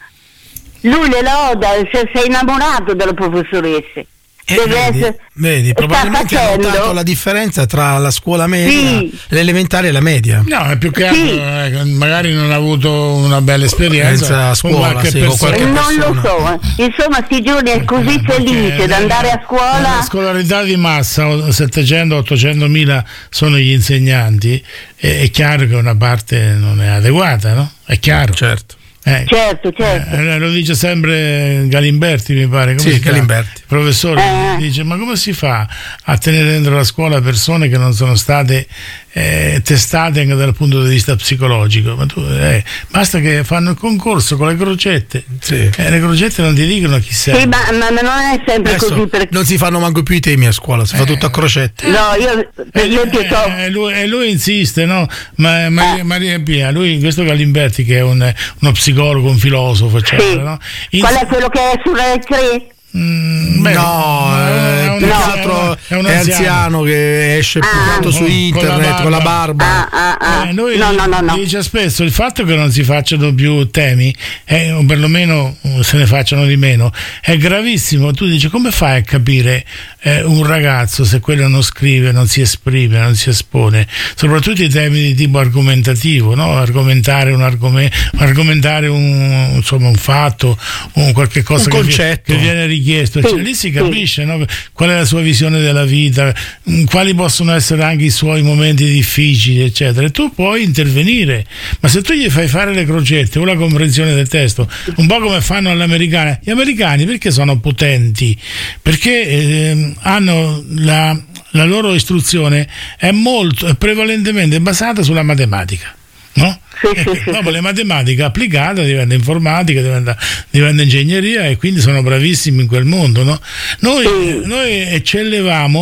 Lui le loda, se sei innamorato delle professoresse. Eh, vedi, essere, vedi, probabilmente ha notato la differenza tra la scuola media, sì. l'elementare e la media. No, è più che altro, sì. eh, magari non ha avuto una bella esperienza a scuola, qualche sì, con qualche non persona. lo so, insomma sti giorni è così felice di andare a scuola. La scolarità di massa, settecento ottocento mila sono gli insegnanti, è, è chiaro che una parte non è adeguata, no? È chiaro. Certo. Eh, certo, certo. Eh, lo dice sempre Galimberti, mi pare. Come sì, Galimberti. Il professore eh. dice: ma come si fa a tenere dentro la scuola persone che non sono state eh, testate anche dal punto di vista psicologico? Ma tu, eh, basta che fanno il concorso con le crocette, sì. eh, le crocette non ti dicono chi sei. Sì, ma, ma non è sempre Adesso così. Perché... Non si fanno manco più i temi a scuola, si eh. fa tutto a crocette. No, io, io eh, ti so. eh, lui, e lui insiste, no? Ma, Maria, eh. Maria Pia, lui, questo Galimberti, che è un, uno psicologo, un filosofo, eccetera, sì. no? In... Qual è quello che è su Rai tre? Mm, beh, no, è, è, un, no. altro, è, un è anziano che esce più ah, tanto su internet con la barba. Ah, ah, ah. Eh, noi no, no, no, no. dice spesso il fatto che non si facciano più temi, eh, o perlomeno se ne facciano di meno, è gravissimo. Tu dici: come fai a capire eh, un ragazzo se quello non scrive, non si esprime, non si espone, soprattutto i temi di tipo argomentativo, no? Argomentare un argomento, argomentare un, insomma, un fatto, un qualche cosa un che, concetto. che viene richiesto, cioè, lì si capisce, no? Qual è la sua visione della vita, quali possono essere anche i suoi momenti difficili, eccetera, e tu puoi intervenire. Ma se tu gli fai fare le crocette o la comprensione del testo, un po' come fanno all'americana, gli americani perché sono potenti? Perché eh, hanno la, la loro istruzione è molto, è prevalentemente basata sulla matematica, no? Sì, ecco, sì, sì, dopo sì. le matematica applicata diventa informatica, diventa, diventa ingegneria, e quindi sono bravissimi in quel mondo, no? Noi, sì. noi eccellevamo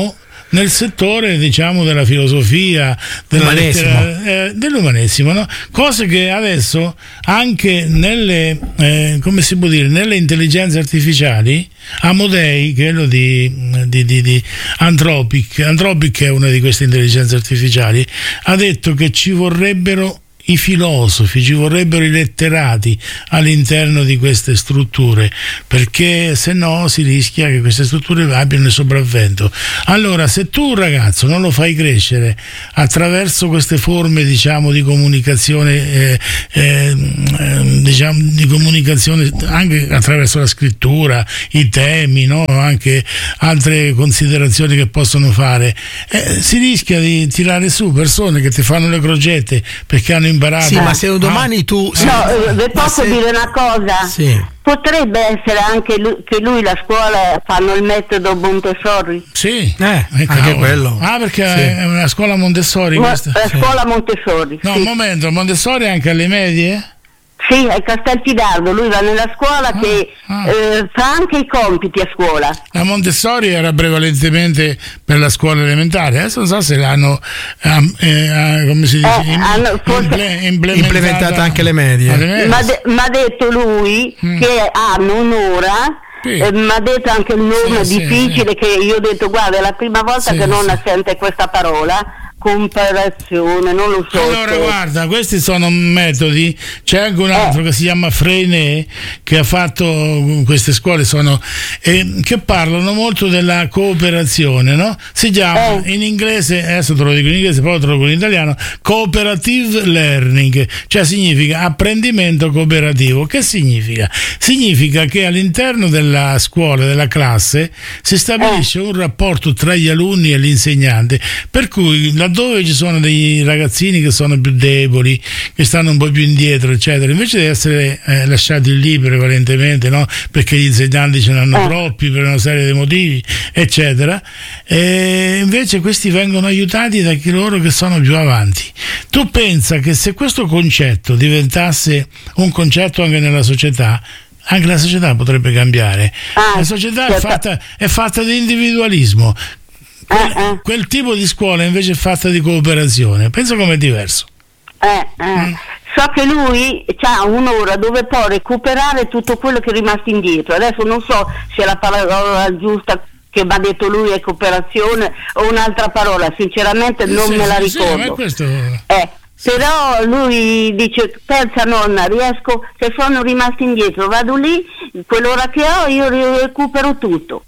nel settore, diciamo, della filosofia, della lettera, eh, dell'umanesimo, no? Cose che adesso anche nelle eh, come si può dire, nelle intelligenze artificiali, Amodei, quello di, di, di, di Anthropic, Anthropic è una di queste intelligenze artificiali, ha detto che ci vorrebbero i filosofi, ci vorrebbero i letterati all'interno di queste strutture, perché se no si rischia che queste strutture abbiano il sopravvento. Allora, se tu un ragazzo non lo fai crescere attraverso queste forme, diciamo, di comunicazione, eh, eh, diciamo, di comunicazione anche attraverso la scrittura, i temi, no? Anche altre considerazioni che possono fare, eh, si rischia di tirare su persone che ti fanno le crocette perché hanno imparato. Sì, ma se un domani ah, tu no, vi posso se... dire una cosa? Sì. Potrebbe essere anche lui, che lui la scuola fanno il metodo Montessori. Sì, eh, anche quello. Ah, perché sì. è una scuola Montessori. Mo- questa? La scuola Montessori. No, sì. un momento, Montessori anche alle medie? Sì, è Castelfidardo, lui va nella scuola ah, che ah. Eh, fa anche i compiti a scuola. La Montessori era prevalentemente per la scuola elementare, adesso non so se l'hanno eh, eh, come si dice, eh, hanno, imple- implementata, implementata anche le medie. Alle medie. Ma de- ha detto lui mm. che hanno un'ora. Sì. Eh, mi ha detto anche il nome sì, difficile sì, che io ho detto guarda è la prima volta sì, che non sì. sente questa parola, comparazione, non lo so. Allora se... guarda, questi sono metodi, c'è anche un altro eh. che si chiama Freinet che ha fatto queste scuole, sono eh, che parlano molto della cooperazione, no? Si chiama eh. in inglese, adesso te lo dico in inglese, poi te lo dico in italiano, cooperative learning, cioè significa apprendimento cooperativo. Che significa? Significa che all'interno della scuola, della classe, si stabilisce eh. un rapporto tra gli alunni e l'insegnante, per cui la dove ci sono dei ragazzini che sono più deboli, che stanno un po' più indietro, eccetera, invece di essere eh, lasciati lì prevalentemente, no? Perché gli insegnanti ce ne hanno eh. troppi per una serie di motivi, eccetera, e invece questi vengono aiutati da chi loro che sono più avanti. Tu pensa che se questo concetto diventasse un concetto anche nella società, anche la società potrebbe cambiare. Ah, la società certo. è fatta, è fatta di individualismo. Quel, eh, eh. quel tipo di scuola invece è fatta di cooperazione. Penso com'è diverso. Eh, eh. Mm. So che lui ha un'ora dove può recuperare tutto quello che è rimasto indietro. Adesso non so se la parola giusta che mi ha detto lui è cooperazione o un'altra parola, sinceramente non sì, me la sì, ricordo. Sì, questo... eh, però lui dice pensa nonna, riesco, se sono rimasto indietro vado lì, quell'ora che ho io recupero tutto.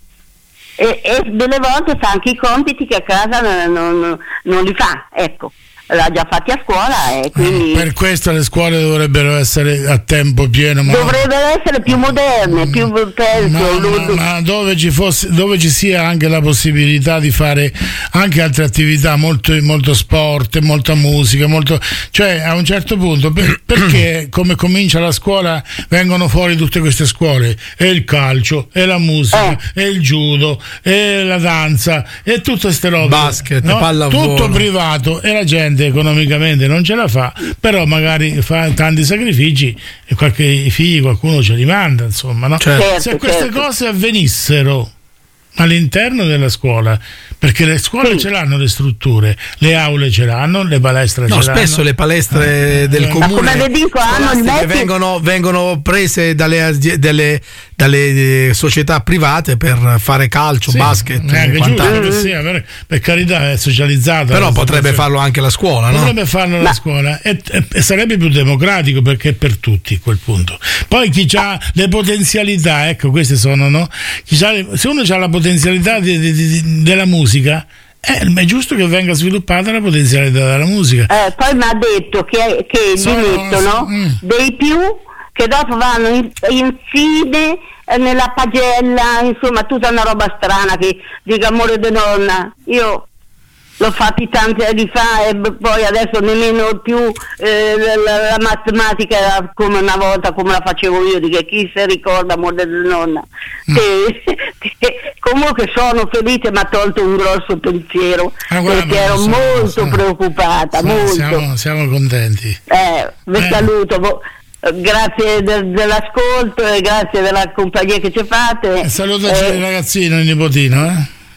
E, e delle volte fa anche i compiti che a casa non, non, non li fa, ecco, l'ha già fatti a scuola e quindi... Per questo le scuole dovrebbero essere a tempo pieno, ma... dovrebbero essere più moderne, ma, più penso, ma, ma, ma dove ci fosse, dove ci sia anche la possibilità di fare anche altre attività, molto, molto sport, molta musica, molto, cioè a un certo punto per, perché come comincia la scuola vengono fuori tutte queste scuole, e il calcio, e la musica, eh. e il judo, e la danza, e tutte queste robe, basket, no? pallavolo, tutto privato, e la gente economicamente non ce la fa, però magari fa tanti sacrifici e qualche figli qualcuno ce li manda, insomma, no? Certo, se queste certo. cose avvenissero all'interno della scuola, perché le scuole sì. ce l'hanno le strutture, le aule ce l'hanno, le palestre no, ce l'hanno. Spesso le palestre eh, del eh, comune come vi dico, hanno il mezzo... vengono, vengono prese dalle, dalle, dalle società private per fare calcio, sì, basket, eh, giusto, che sia, per, per carità è socializzata, però potrebbe farlo anche la scuola, no? Potrebbe farlo Ma... la scuola e, e, e sarebbe più democratico, perché è per tutti a quel punto. Poi chi ha le potenzialità, ecco, queste sono, no? Chi le, se uno ha la potenzialità di, di, di, della musica, Eh, è giusto che venga sviluppata la potenzialità della musica. Eh, poi mi ha detto che, che Sono, gli mettono mm. dei più che dopo vanno in, infine eh, nella pagella, insomma tutta una roba strana che dica amore di nonna. Io l'ho fatti tanti anni fa e poi adesso nemmeno più eh, la, la matematica come una volta, come la facevo io, di che chi si ricorda amore di nonna. Mm. Che, che comunque sono felice, mi ha tolto un grosso pensiero, ah, guarda, perché ero siamo, molto siamo, preoccupata, siamo, molto. Siamo, siamo contenti. Eh, vi eh. saluto. Grazie de- dell'ascolto e grazie della compagnia che ci fate. Salutaci eh, il ragazzino, il nipotino, eh?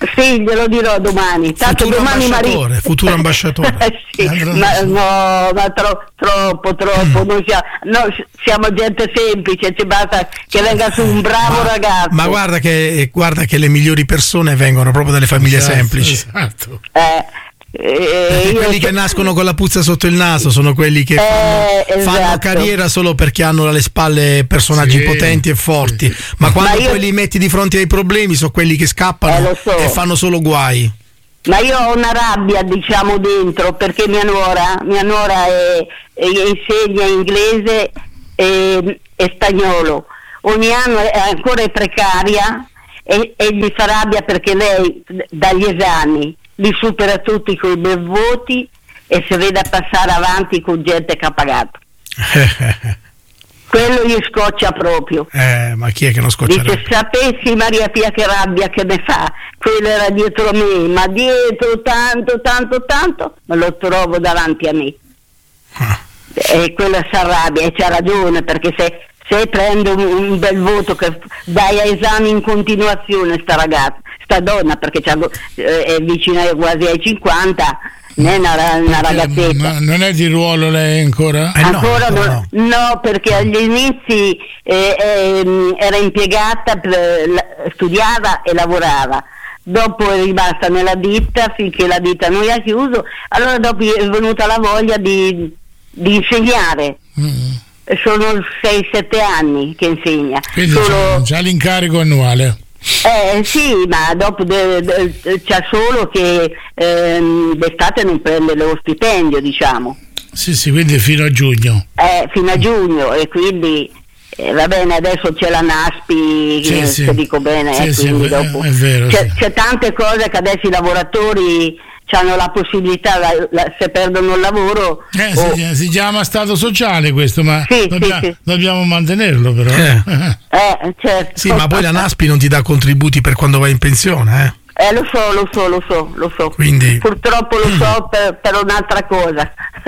Sì, glielo dirò domani. Tanto futuro domani ambasciatore, Mari... futuro ambasciatore. Sì, ma, no, ma tro, troppo, troppo. Noi siamo, no, siamo gente semplice, ci basta che venga su un bravo ma, ragazzo. Ma guarda che, guarda che le migliori persone vengono proprio dalle famiglie esatto, semplici. Esatto. Eh. Eh, quelli che nascono con la puzza sotto il naso sono quelli che fanno, eh, esatto. fanno carriera solo perché hanno alle spalle personaggi sì, potenti e forti, sì. ma quando ma io... poi li metti di fronte ai problemi sono quelli che scappano eh, so. e fanno solo guai. Ma io ho una rabbia, diciamo, dentro, perché mia nuora mia nuora è, è, insegna inglese e, e spagnolo. Ogni anno è ancora precaria e, e gli fa rabbia perché lei dagli esami li supera tutti con i bei voti e si vede passare avanti con gente che ha pagato. Quello gli scoccia proprio. Eh, ma chi è che non scoccia? Dice, sapessi Maria Pia che rabbia che ne fa, quello era dietro me, ma dietro tanto, tanto, tanto, me lo trovo davanti a me. Ah. E quella si arrabbia e c'ha ragione, perché se, se prendo un, un bel voto che dai a esami in continuazione sta ragazza, sta donna, perché c'ha, eh, è vicina quasi ai cinquanta, non è una, una ragazzetta. Non è di ruolo lei ancora? Eh ancora no, no, no. no, perché agli inizi eh, eh, era impiegata, per, studiava e lavorava. Dopo è rimasta nella ditta finché la ditta non ha chiuso, allora dopo è venuta la voglia di, di insegnare. Mm. Sono sei sette anni che insegna. Quindi Solo... già l'incarico annuale. Eh sì, ma dopo de, de, c'è solo che ehm, d'estate non prende lo stipendio, diciamo. Sì, sì, quindi fino a giugno. Eh, fino a giugno, e quindi eh, va bene, adesso c'è la NASPI, sì, eh, sì. se dico bene, sì, eh, sì, quindi è, dopo è vero, c'è, sì. c'è tante cose che adesso i lavoratori hanno la possibilità, la, la, se perdono il lavoro eh, o... si, si chiama stato sociale questo, ma sì, dobbia, sì, sì. dobbiamo mantenerlo però eh. Eh, certo. Sì, ma poi la NASPI non ti dà contributi per quando vai in pensione, eh? Eh, lo so, lo so, lo so, lo so. Quindi... purtroppo lo so per, per un'altra cosa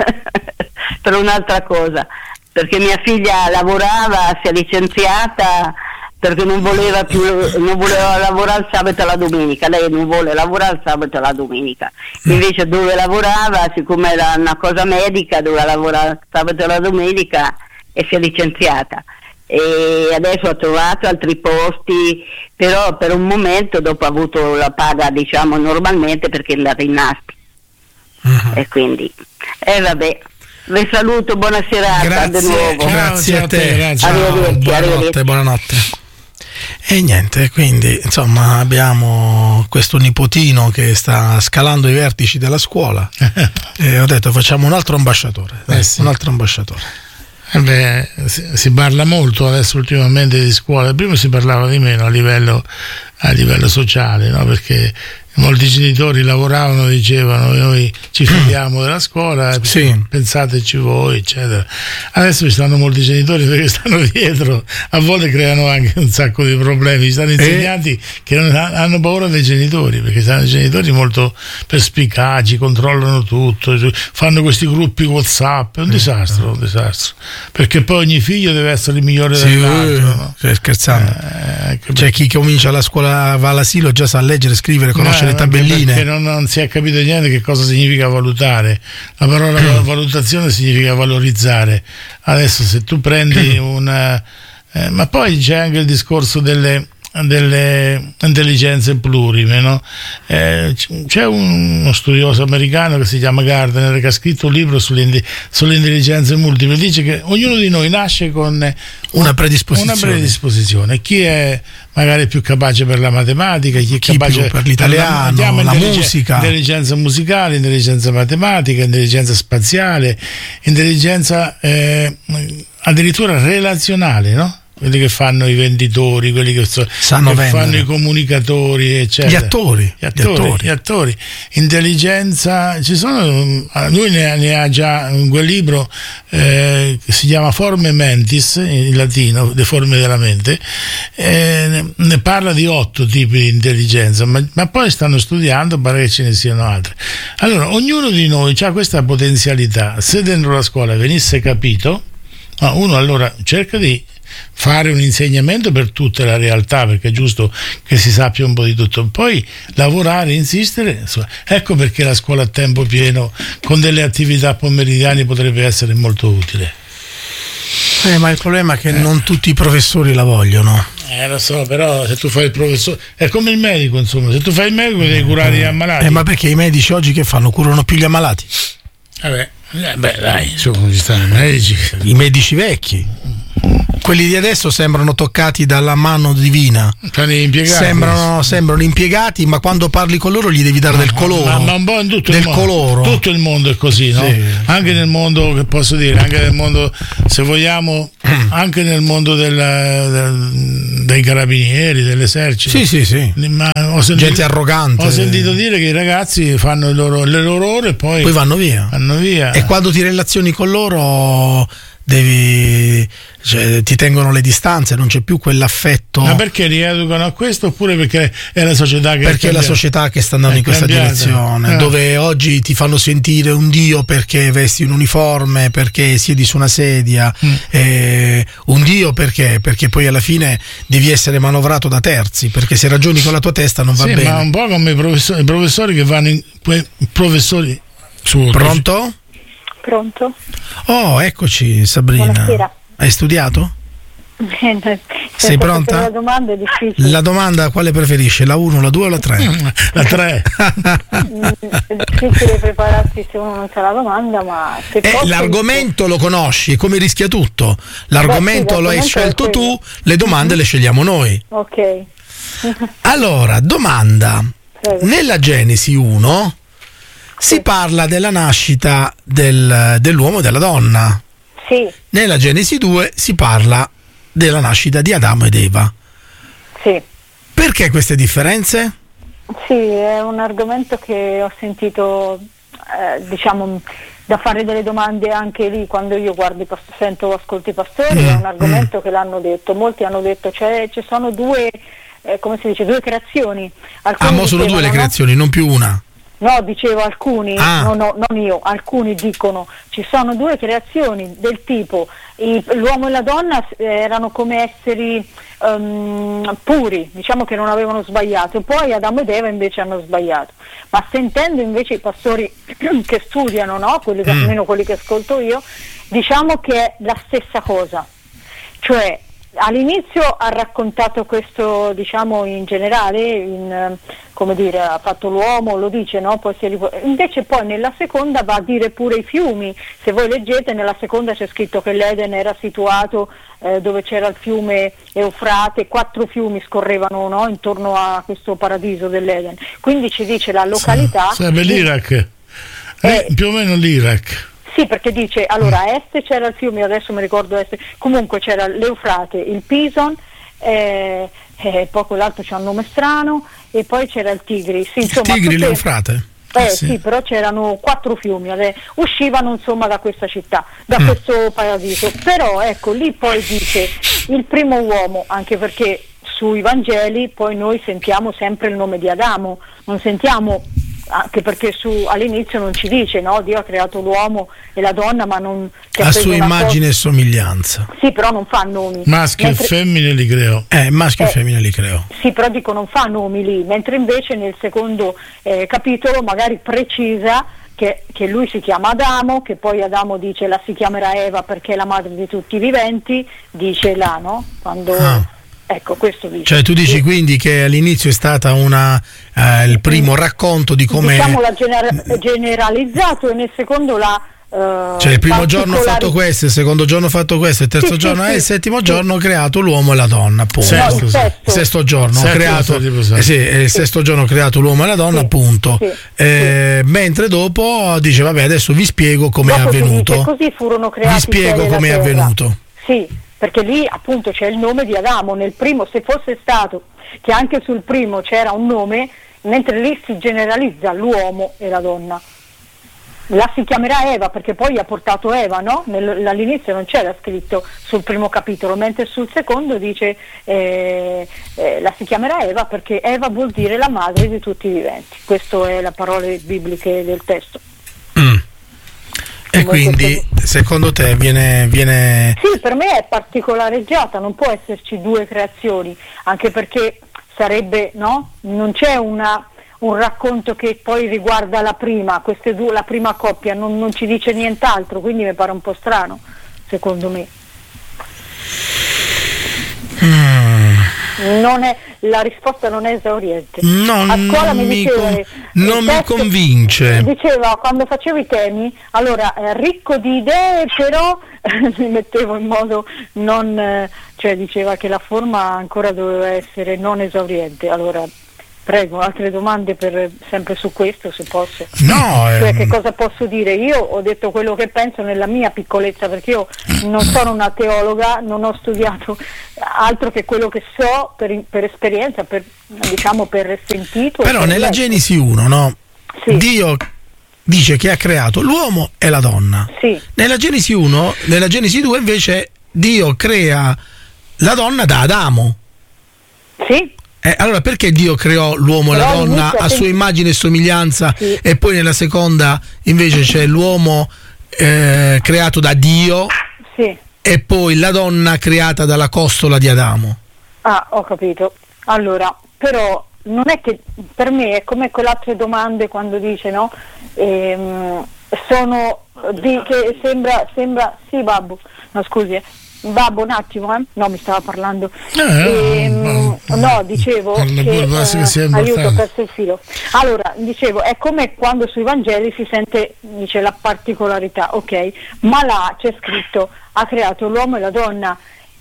per un'altra cosa, perché mia figlia lavorava, si è licenziata perché non voleva più, non voleva lavorare il sabato e la domenica. Lei non vuole lavorare il sabato e la domenica, invece dove lavorava, siccome era una cosa medica, doveva lavorare il sabato e la domenica e si è licenziata, e adesso ha trovato altri posti, però per un momento dopo ha avuto la paga, diciamo, normalmente, perché è andata in NASPI. Uh-huh. E quindi e eh, vabbè, vi saluto, buona serata. Grazie, di nuovo. Grazie a te, grazie. Arrivederci, buonanotte, arrivederci. buonanotte. E niente, quindi insomma abbiamo questo nipotino che sta scalando i vertici della scuola e ho detto facciamo un altro ambasciatore, dai, eh sì. un altro ambasciatore. Eh beh, si, si parla molto adesso ultimamente di scuola, prima si parlava di meno a livello, a livello sociale, no? Perché molti genitori lavoravano, dicevano noi ci fidiamo della scuola, sì. pensateci voi, eccetera. Adesso ci stanno molti genitori che stanno dietro, a volte creano anche un sacco di problemi. Ci stanno insegnanti e... che non hanno paura dei genitori, perché stanno i genitori molto perspicaci, controllano tutto, fanno questi gruppi WhatsApp, è un disastro, un disastro, perché poi ogni figlio deve essere il migliore sì, dell'altro, no? Cioè, scherzando, eh, c'è chi comincia la scuola, va all'asilo, già sa leggere, scrivere, conosce no, le tabelline, perché non, non si è capito niente che cosa significa valutare. La parola valutazione significa valorizzare. Adesso se tu prendi una eh, ma poi c'è anche il discorso delle delle intelligenze plurime, no? Eh, c'è un, uno studioso americano che si chiama Gardner, che ha scritto un libro sulle, sulle intelligenze multiple. Dice che ognuno di noi nasce con una predisposizione. una predisposizione. Chi è magari più capace per la matematica, chi è chi capace per l'italiano, per la, la musica, intelligenza musicale, intelligenza matematica, intelligenza spaziale, intelligenza eh, addirittura relazionale, no? Quelli che fanno i venditori, quelli che, so, che fanno i comunicatori, eccetera. Gli attori, gli attori, gli attori. Gli attori. Intelligenza, ci sono, lui ne ha, ne ha già in quel libro eh, che si chiama Forme Mentis, in latino, le forme della mente, eh, ne parla di otto tipi di intelligenza, ma, ma poi stanno studiando, pare che ce ne siano altre. Allora, ognuno di noi ha questa potenzialità. Se dentro la scuola venisse capito, uno allora cerca di fare un insegnamento per tutta la realtà, perché è giusto che si sappia un po' di tutto, poi lavorare, insistere. Ecco perché la scuola a tempo pieno con delle attività pomeridiane potrebbe essere molto utile. Eh, ma il problema è che eh. non tutti i professori la vogliono. Eh lo so, però se tu fai il professore è come il medico, insomma, se tu fai il medico devi curare gli ammalati. Eh, ma perché i medici oggi che fanno? Curano più gli ammalati? Vabbè, eh, beh dai, insomma, ci stanno i medici. I medici vecchi. Quelli di adesso sembrano toccati dalla mano divina. Impiegati. Sembrano, sembrano impiegati, ma quando parli con loro gli devi dare del colore. Ma, ma un po' in tutto del il mondo. Coloro. Tutto il mondo è così, no? Sì, anche sì. nel mondo, che posso dire, anche nel mondo, se vogliamo, anche nel mondo del, del, dei carabinieri, dell'esercito. Sì, sì, sì. Ma ho sentito, gente arrogante. Ho sentito dire che i ragazzi fanno il loro, le loro ore e poi, poi vanno via. vanno via. E quando ti relazioni con loro devi, cioè, ti tengono le distanze, non c'è più quell'affetto. Ma perché rieducano a questo oppure perché è la società che perché è la società che sta andando è in questa cambiata. direzione, eh. dove oggi ti fanno sentire un dio perché vesti un uniforme, perché siedi su una sedia, mm. eh, un dio perché perché poi alla fine devi essere manovrato da terzi, perché se ragioni con la tua testa non va sì, bene. Ma un po' come i professori, i professori che vanno in quei professori su, pronto? Pronto? Oh, eccoci Sabrina. Buonasera. Hai studiato? Sei pronta? La domanda è difficile. La domanda quale preferisce? La uno, la due o la tre? La tre. È difficile prepararsi se uno non sa la domanda, ma se eh, posso, l'argomento lo conosci, è come rischia tutto. L'argomento Beh, sì, lo hai scelto tu, le domande mm-hmm. le scegliamo noi. Ok. Allora, domanda. Prego. Nella Genesi uno si parla della nascita del, dell'uomo e della donna. Sì. Nella Genesi due si parla della nascita di Adamo ed Eva. Sì. Perché queste differenze? Sì, è un argomento che ho sentito, eh, diciamo, da fare delle domande anche lì quando io guardo i past- sento o ascolto i pastori, mm. è un argomento mm. che l'hanno detto. Molti hanno detto cioè ci sono due, eh, come si dice, due creazioni. Alcuni ah, ma sono due le creazioni, no? Non più una. No, dicevo alcuni, ah. no, no, non io, alcuni dicono ci sono due creazioni del tipo i, l'uomo e la donna erano come esseri um, puri, diciamo che non avevano sbagliato, poi Adamo ed Eva invece hanno sbagliato. Ma sentendo invece i pastori che studiano, no? quelli che, mm. almeno quelli che ascolto io, diciamo che è la stessa cosa, cioè all'inizio ha raccontato questo, diciamo, in generale, in, come dire, ha fatto l'uomo, lo dice, no? Poi si è ripo- invece poi nella seconda va a dire pure i fiumi. Se voi leggete, nella seconda c'è scritto che l'Eden era situato eh, dove c'era il fiume Eufrate, quattro fiumi scorrevano, no? Intorno a questo paradiso dell'Eden. Quindi ci dice la località. Sarebbe l'Iraq, eh, più o meno l'Iraq. Sì, perché dice, allora a est c'era il fiume, adesso mi ricordo est, comunque c'era l'Eufrate, il Pison, eh, eh, poi quell'altro c'ha un nome strano, e poi c'era il Tigris. Sì, insomma, il Tigri, tutte, l'Eufrate? Eh sì. sì, però c'erano quattro fiumi, eh, uscivano insomma da questa città, da mm. questo paradiso. Però ecco, lì poi dice il primo uomo, anche perché sui Vangeli poi noi sentiamo sempre il nome di Adamo, non sentiamo... anche perché su, all'inizio non ci dice, no? Dio ha creato l'uomo e la donna, ma non a sua immagine cosa... e somiglianza. Sì, però non fa nomi. Maschio mentre... e femmine li creò. Eh, maschio eh, e femmine li creò. Sì, però dico non fa nomi lì, mentre invece nel secondo eh, capitolo magari precisa che, che lui si chiama Adamo, che poi Adamo dice la si chiamerà Eva perché è la madre di tutti i viventi, dice là, no? Quando... Ah. Ecco, questo dice. Cioè tu dici quindi che all'inizio è stata una eh, il primo racconto di come diciamo l'ha gener- generalizzato e nel secondo l'ha uh, cioè il primo giorno ho fatto questo, il secondo giorno ho fatto questo, il terzo sì, giorno sì, e sì, il settimo sì. giorno ho creato l'uomo e la donna, appunto. Sesto, no, sesto. Il sesto giorno sesto, ho creato sesto, eh sì, il sì. sesto giorno ho creato l'uomo e la donna, sì, appunto. Sì, eh, sì. Mentre dopo dice vabbè adesso vi spiego come è avvenuto. Dice, così furono creati vi spiego come è avvenuto. Sì. Perché lì appunto c'è il nome di Adamo, nel primo, se fosse stato che anche sul primo c'era un nome, mentre lì si generalizza l'uomo e la donna. La si chiamerà Eva perché poi ha portato Eva, no? Nell- all'inizio non c'era scritto sul primo capitolo, mentre sul secondo dice eh, eh, la si chiamerà Eva perché Eva vuol dire la madre di tutti i viventi. Queste sono le parole bibliche del testo. Mm. E quindi secondo te viene, viene... Sì, per me è particolareggiata, non può esserci due creazioni, anche perché sarebbe, no? Non c'è una, un racconto che poi riguarda la prima, queste due, la prima coppia, non, non ci dice nient'altro, quindi mi pare un po' strano, secondo me. Mm. Non è, la risposta non è esauriente. No, a scuola non mi diceva, mi, non mi convince. Diceva, quando facevo i temi, allora eh, ricco di idee, però mi mettevo in modo non, eh, cioè diceva che la forma ancora doveva essere non esauriente. Allora prego, altre domande per, sempre su questo, se posso. No, cioè, ehm... che cosa posso dire? Io ho detto quello che penso nella mia piccolezza, perché io non sono una teologa, non ho studiato altro che quello che so per, per esperienza, per, diciamo per sentito. Però per nella letto. Genesi uno, no? Sì. Dio dice che ha creato l'uomo e la donna. Sì. Nella Genesi uno, nella Genesi due invece Dio crea la donna da Adamo. Sì. Eh, allora perché Dio creò l'uomo e la Però donna a sua immagine e somiglianza, sì, e poi nella seconda invece c'è l'uomo eh, creato da Dio, sì, e poi la donna creata dalla costola di Adamo? Ah, ho capito. Allora, però non è che per me è come quelle altre domande quando dice, no? Ehm, sono di, che sembra, sembra, sì babbo, no scusi, eh. Babbo, un attimo, eh? No, mi stava parlando. Eh, ehm, ma, no, dicevo che, eh, aiuto, ho perso il filo. Allora, dicevo, è come quando sui Vangeli si sente, dice, la particolarità, ok, ma là c'è scritto, ha creato l'uomo e la donna,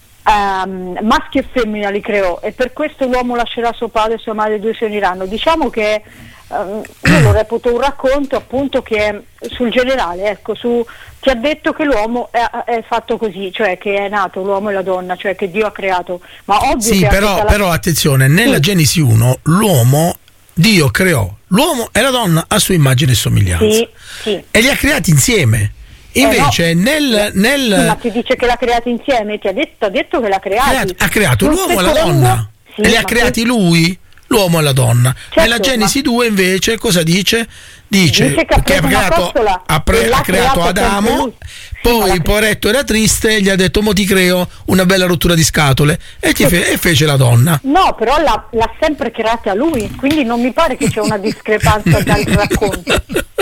um, maschio e femmina li creò, e per questo l'uomo lascerà suo padre e sua madre, e due si uniranno. Diciamo che um, io lo reputo un racconto appunto che è sul generale, ecco, su ti ha detto che l'uomo è, è fatto così, cioè che è nato l'uomo e la donna, cioè che Dio ha creato. Ma ovvio sì, che però, la... però attenzione, nella sì. Genesi uno l'uomo, Dio creò l'uomo e la donna a sua immagine e somiglianza, sì, sì. e li ha creati insieme. Invece eh no, nel, nel... Sì, ma ti dice che l'ha creati insieme, ti ha detto, ha detto che l'ha creati. Creato, ha creato l'uomo secondo... e la donna, sì, e li ha creati poi... lui, l'uomo e la donna. Certo, nella Genesi ma... due invece cosa dice? Dice, dice che ha, che ha creato, ha pre, ha creato Adamo, poi il poveretto era triste e gli ha detto mo ti creo una bella rottura di scatole, e, ti fe, e fece la donna. No, però l'ha, l'ha sempre creata lui, quindi non mi pare che c'è una discrepanza dal racconto.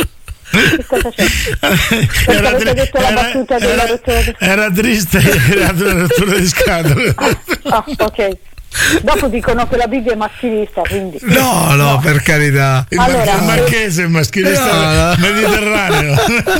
Che cosa c'è? Era, avete detto era, la battuta era, della rottura di scatole. Era triste e ha creato una rottura di scatole. Ah, ah, ok. Dopo dicono che la Bibbia è maschilista, quindi no, no, no. Per carità. Il, allora, il marchese è maschilista, no, no. Mediterraneo.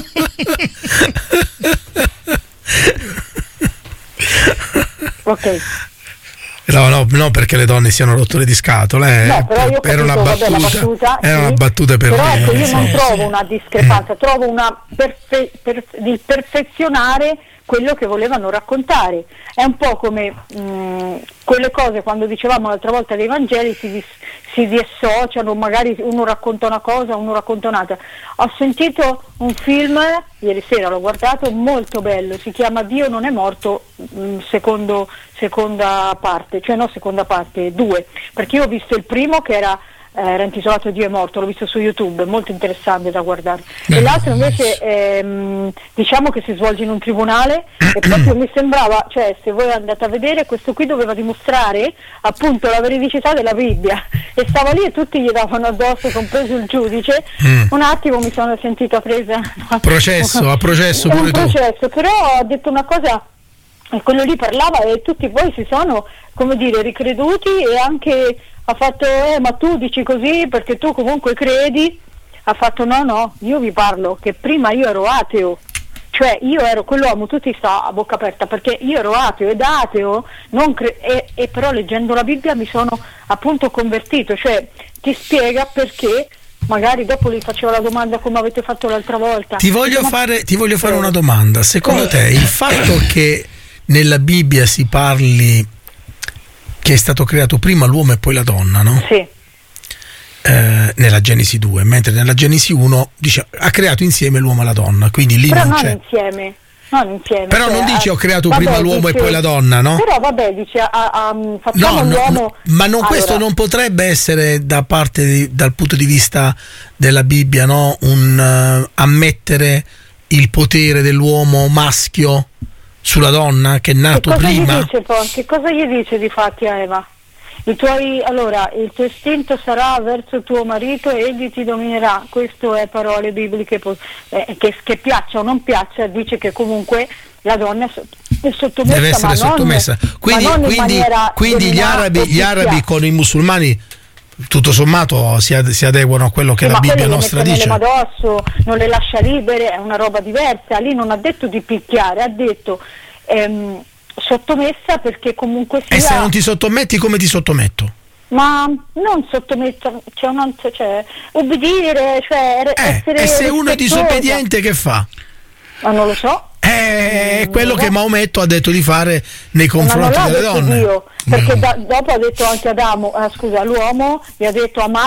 Ok. No, no, no, perché le donne siano rotture di scatole, eh. No, però io era una battuta, vabbè, battuta era sì, una battuta per però me, ecco, io sì, non sì. trovo una discrepanza, trovo una perfe- per- di perfezionare quello che volevano raccontare. È un po' come mh, quelle cose quando dicevamo l'altra volta dei Vangeli si, dis- si dissociano, magari uno racconta una cosa, uno racconta un'altra. Ho sentito un film ieri sera, l'ho guardato, molto bello, si chiama Dio non è morto, mh, secondo, seconda parte, cioè no seconda parte, due, perché io ho visto il primo che era era intitolato Dio è morto, l'ho visto su YouTube, molto interessante da guardare. E l'altro invece ehm, diciamo che si svolge in un tribunale e proprio mi sembrava, cioè se voi andate a vedere, questo qui doveva dimostrare appunto la veridicità della Bibbia e stava lì e tutti gli davano addosso, compreso il giudice. mm. Un attimo mi sono sentita presa processo, a processo pure un tu. processo, però ha detto una cosa, e quello lì parlava e tutti poi si sono, come dire, ricreduti, e anche ha fatto, eh ma tu dici così perché tu comunque credi, ha fatto no no, io vi parlo che prima io ero ateo, cioè io ero quell'uomo, tutti sta a bocca aperta perché io ero ateo, e da ateo non cre- e, e però leggendo la Bibbia mi sono appunto convertito, cioè ti spiega perché. Magari dopo gli facevo la domanda come avete fatto l'altra volta. Ti voglio fare, ti voglio fare una domanda. Secondo te il fatto che nella Bibbia si parli che è stato creato prima l'uomo e poi la donna, no? Sì. Eh, nella Genesi due, mentre nella Genesi uno dice ha creato insieme l'uomo e la donna, quindi lì però non non c'è. insieme. Non insieme, però cioè, non dice ho creato vabbè, prima l'uomo dice, e poi la donna, no? Però vabbè, dice a, a, facciamo no, l'uomo. No, ma non, allora, questo non potrebbe essere da parte di, dal punto di vista della Bibbia, no? Un uh, ammettere il potere dell'uomo maschio sulla donna che è nato che cosa prima? Gli dice, poi? Che cosa gli dice di fatti a Eva? I tuoi, allora, il tuo istinto sarà verso tuo marito e egli ti dominerà. Questo è parole bibliche, eh, che, che piaccia o non piaccia, dice che comunque la donna è sottomessa, deve essere ma sottomessa. Non, quindi ma non quindi, quindi gli arabi, gli arabi con i musulmani tutto sommato si, ad, si adeguano a quello che sì, la Bibbia nostra dice. Ma quello le mette nelle addosso, non le lascia libere, è una roba diversa. Lì non ha detto di picchiare, ha detto ehm, sottomessa, perché comunque sia... E se non ti sottometti, come ti sottometto? Ma non sottomettere, cioè, non, cioè obbedire, cioè eh, essere e se uno è disobbediente che fa? Ma non lo so. È quello che Maometto ha detto di fare nei confronti ma non delle donne. Dio, perché da, dopo ha detto anche Adamo, eh, scusa, l'uomo gli ha detto amare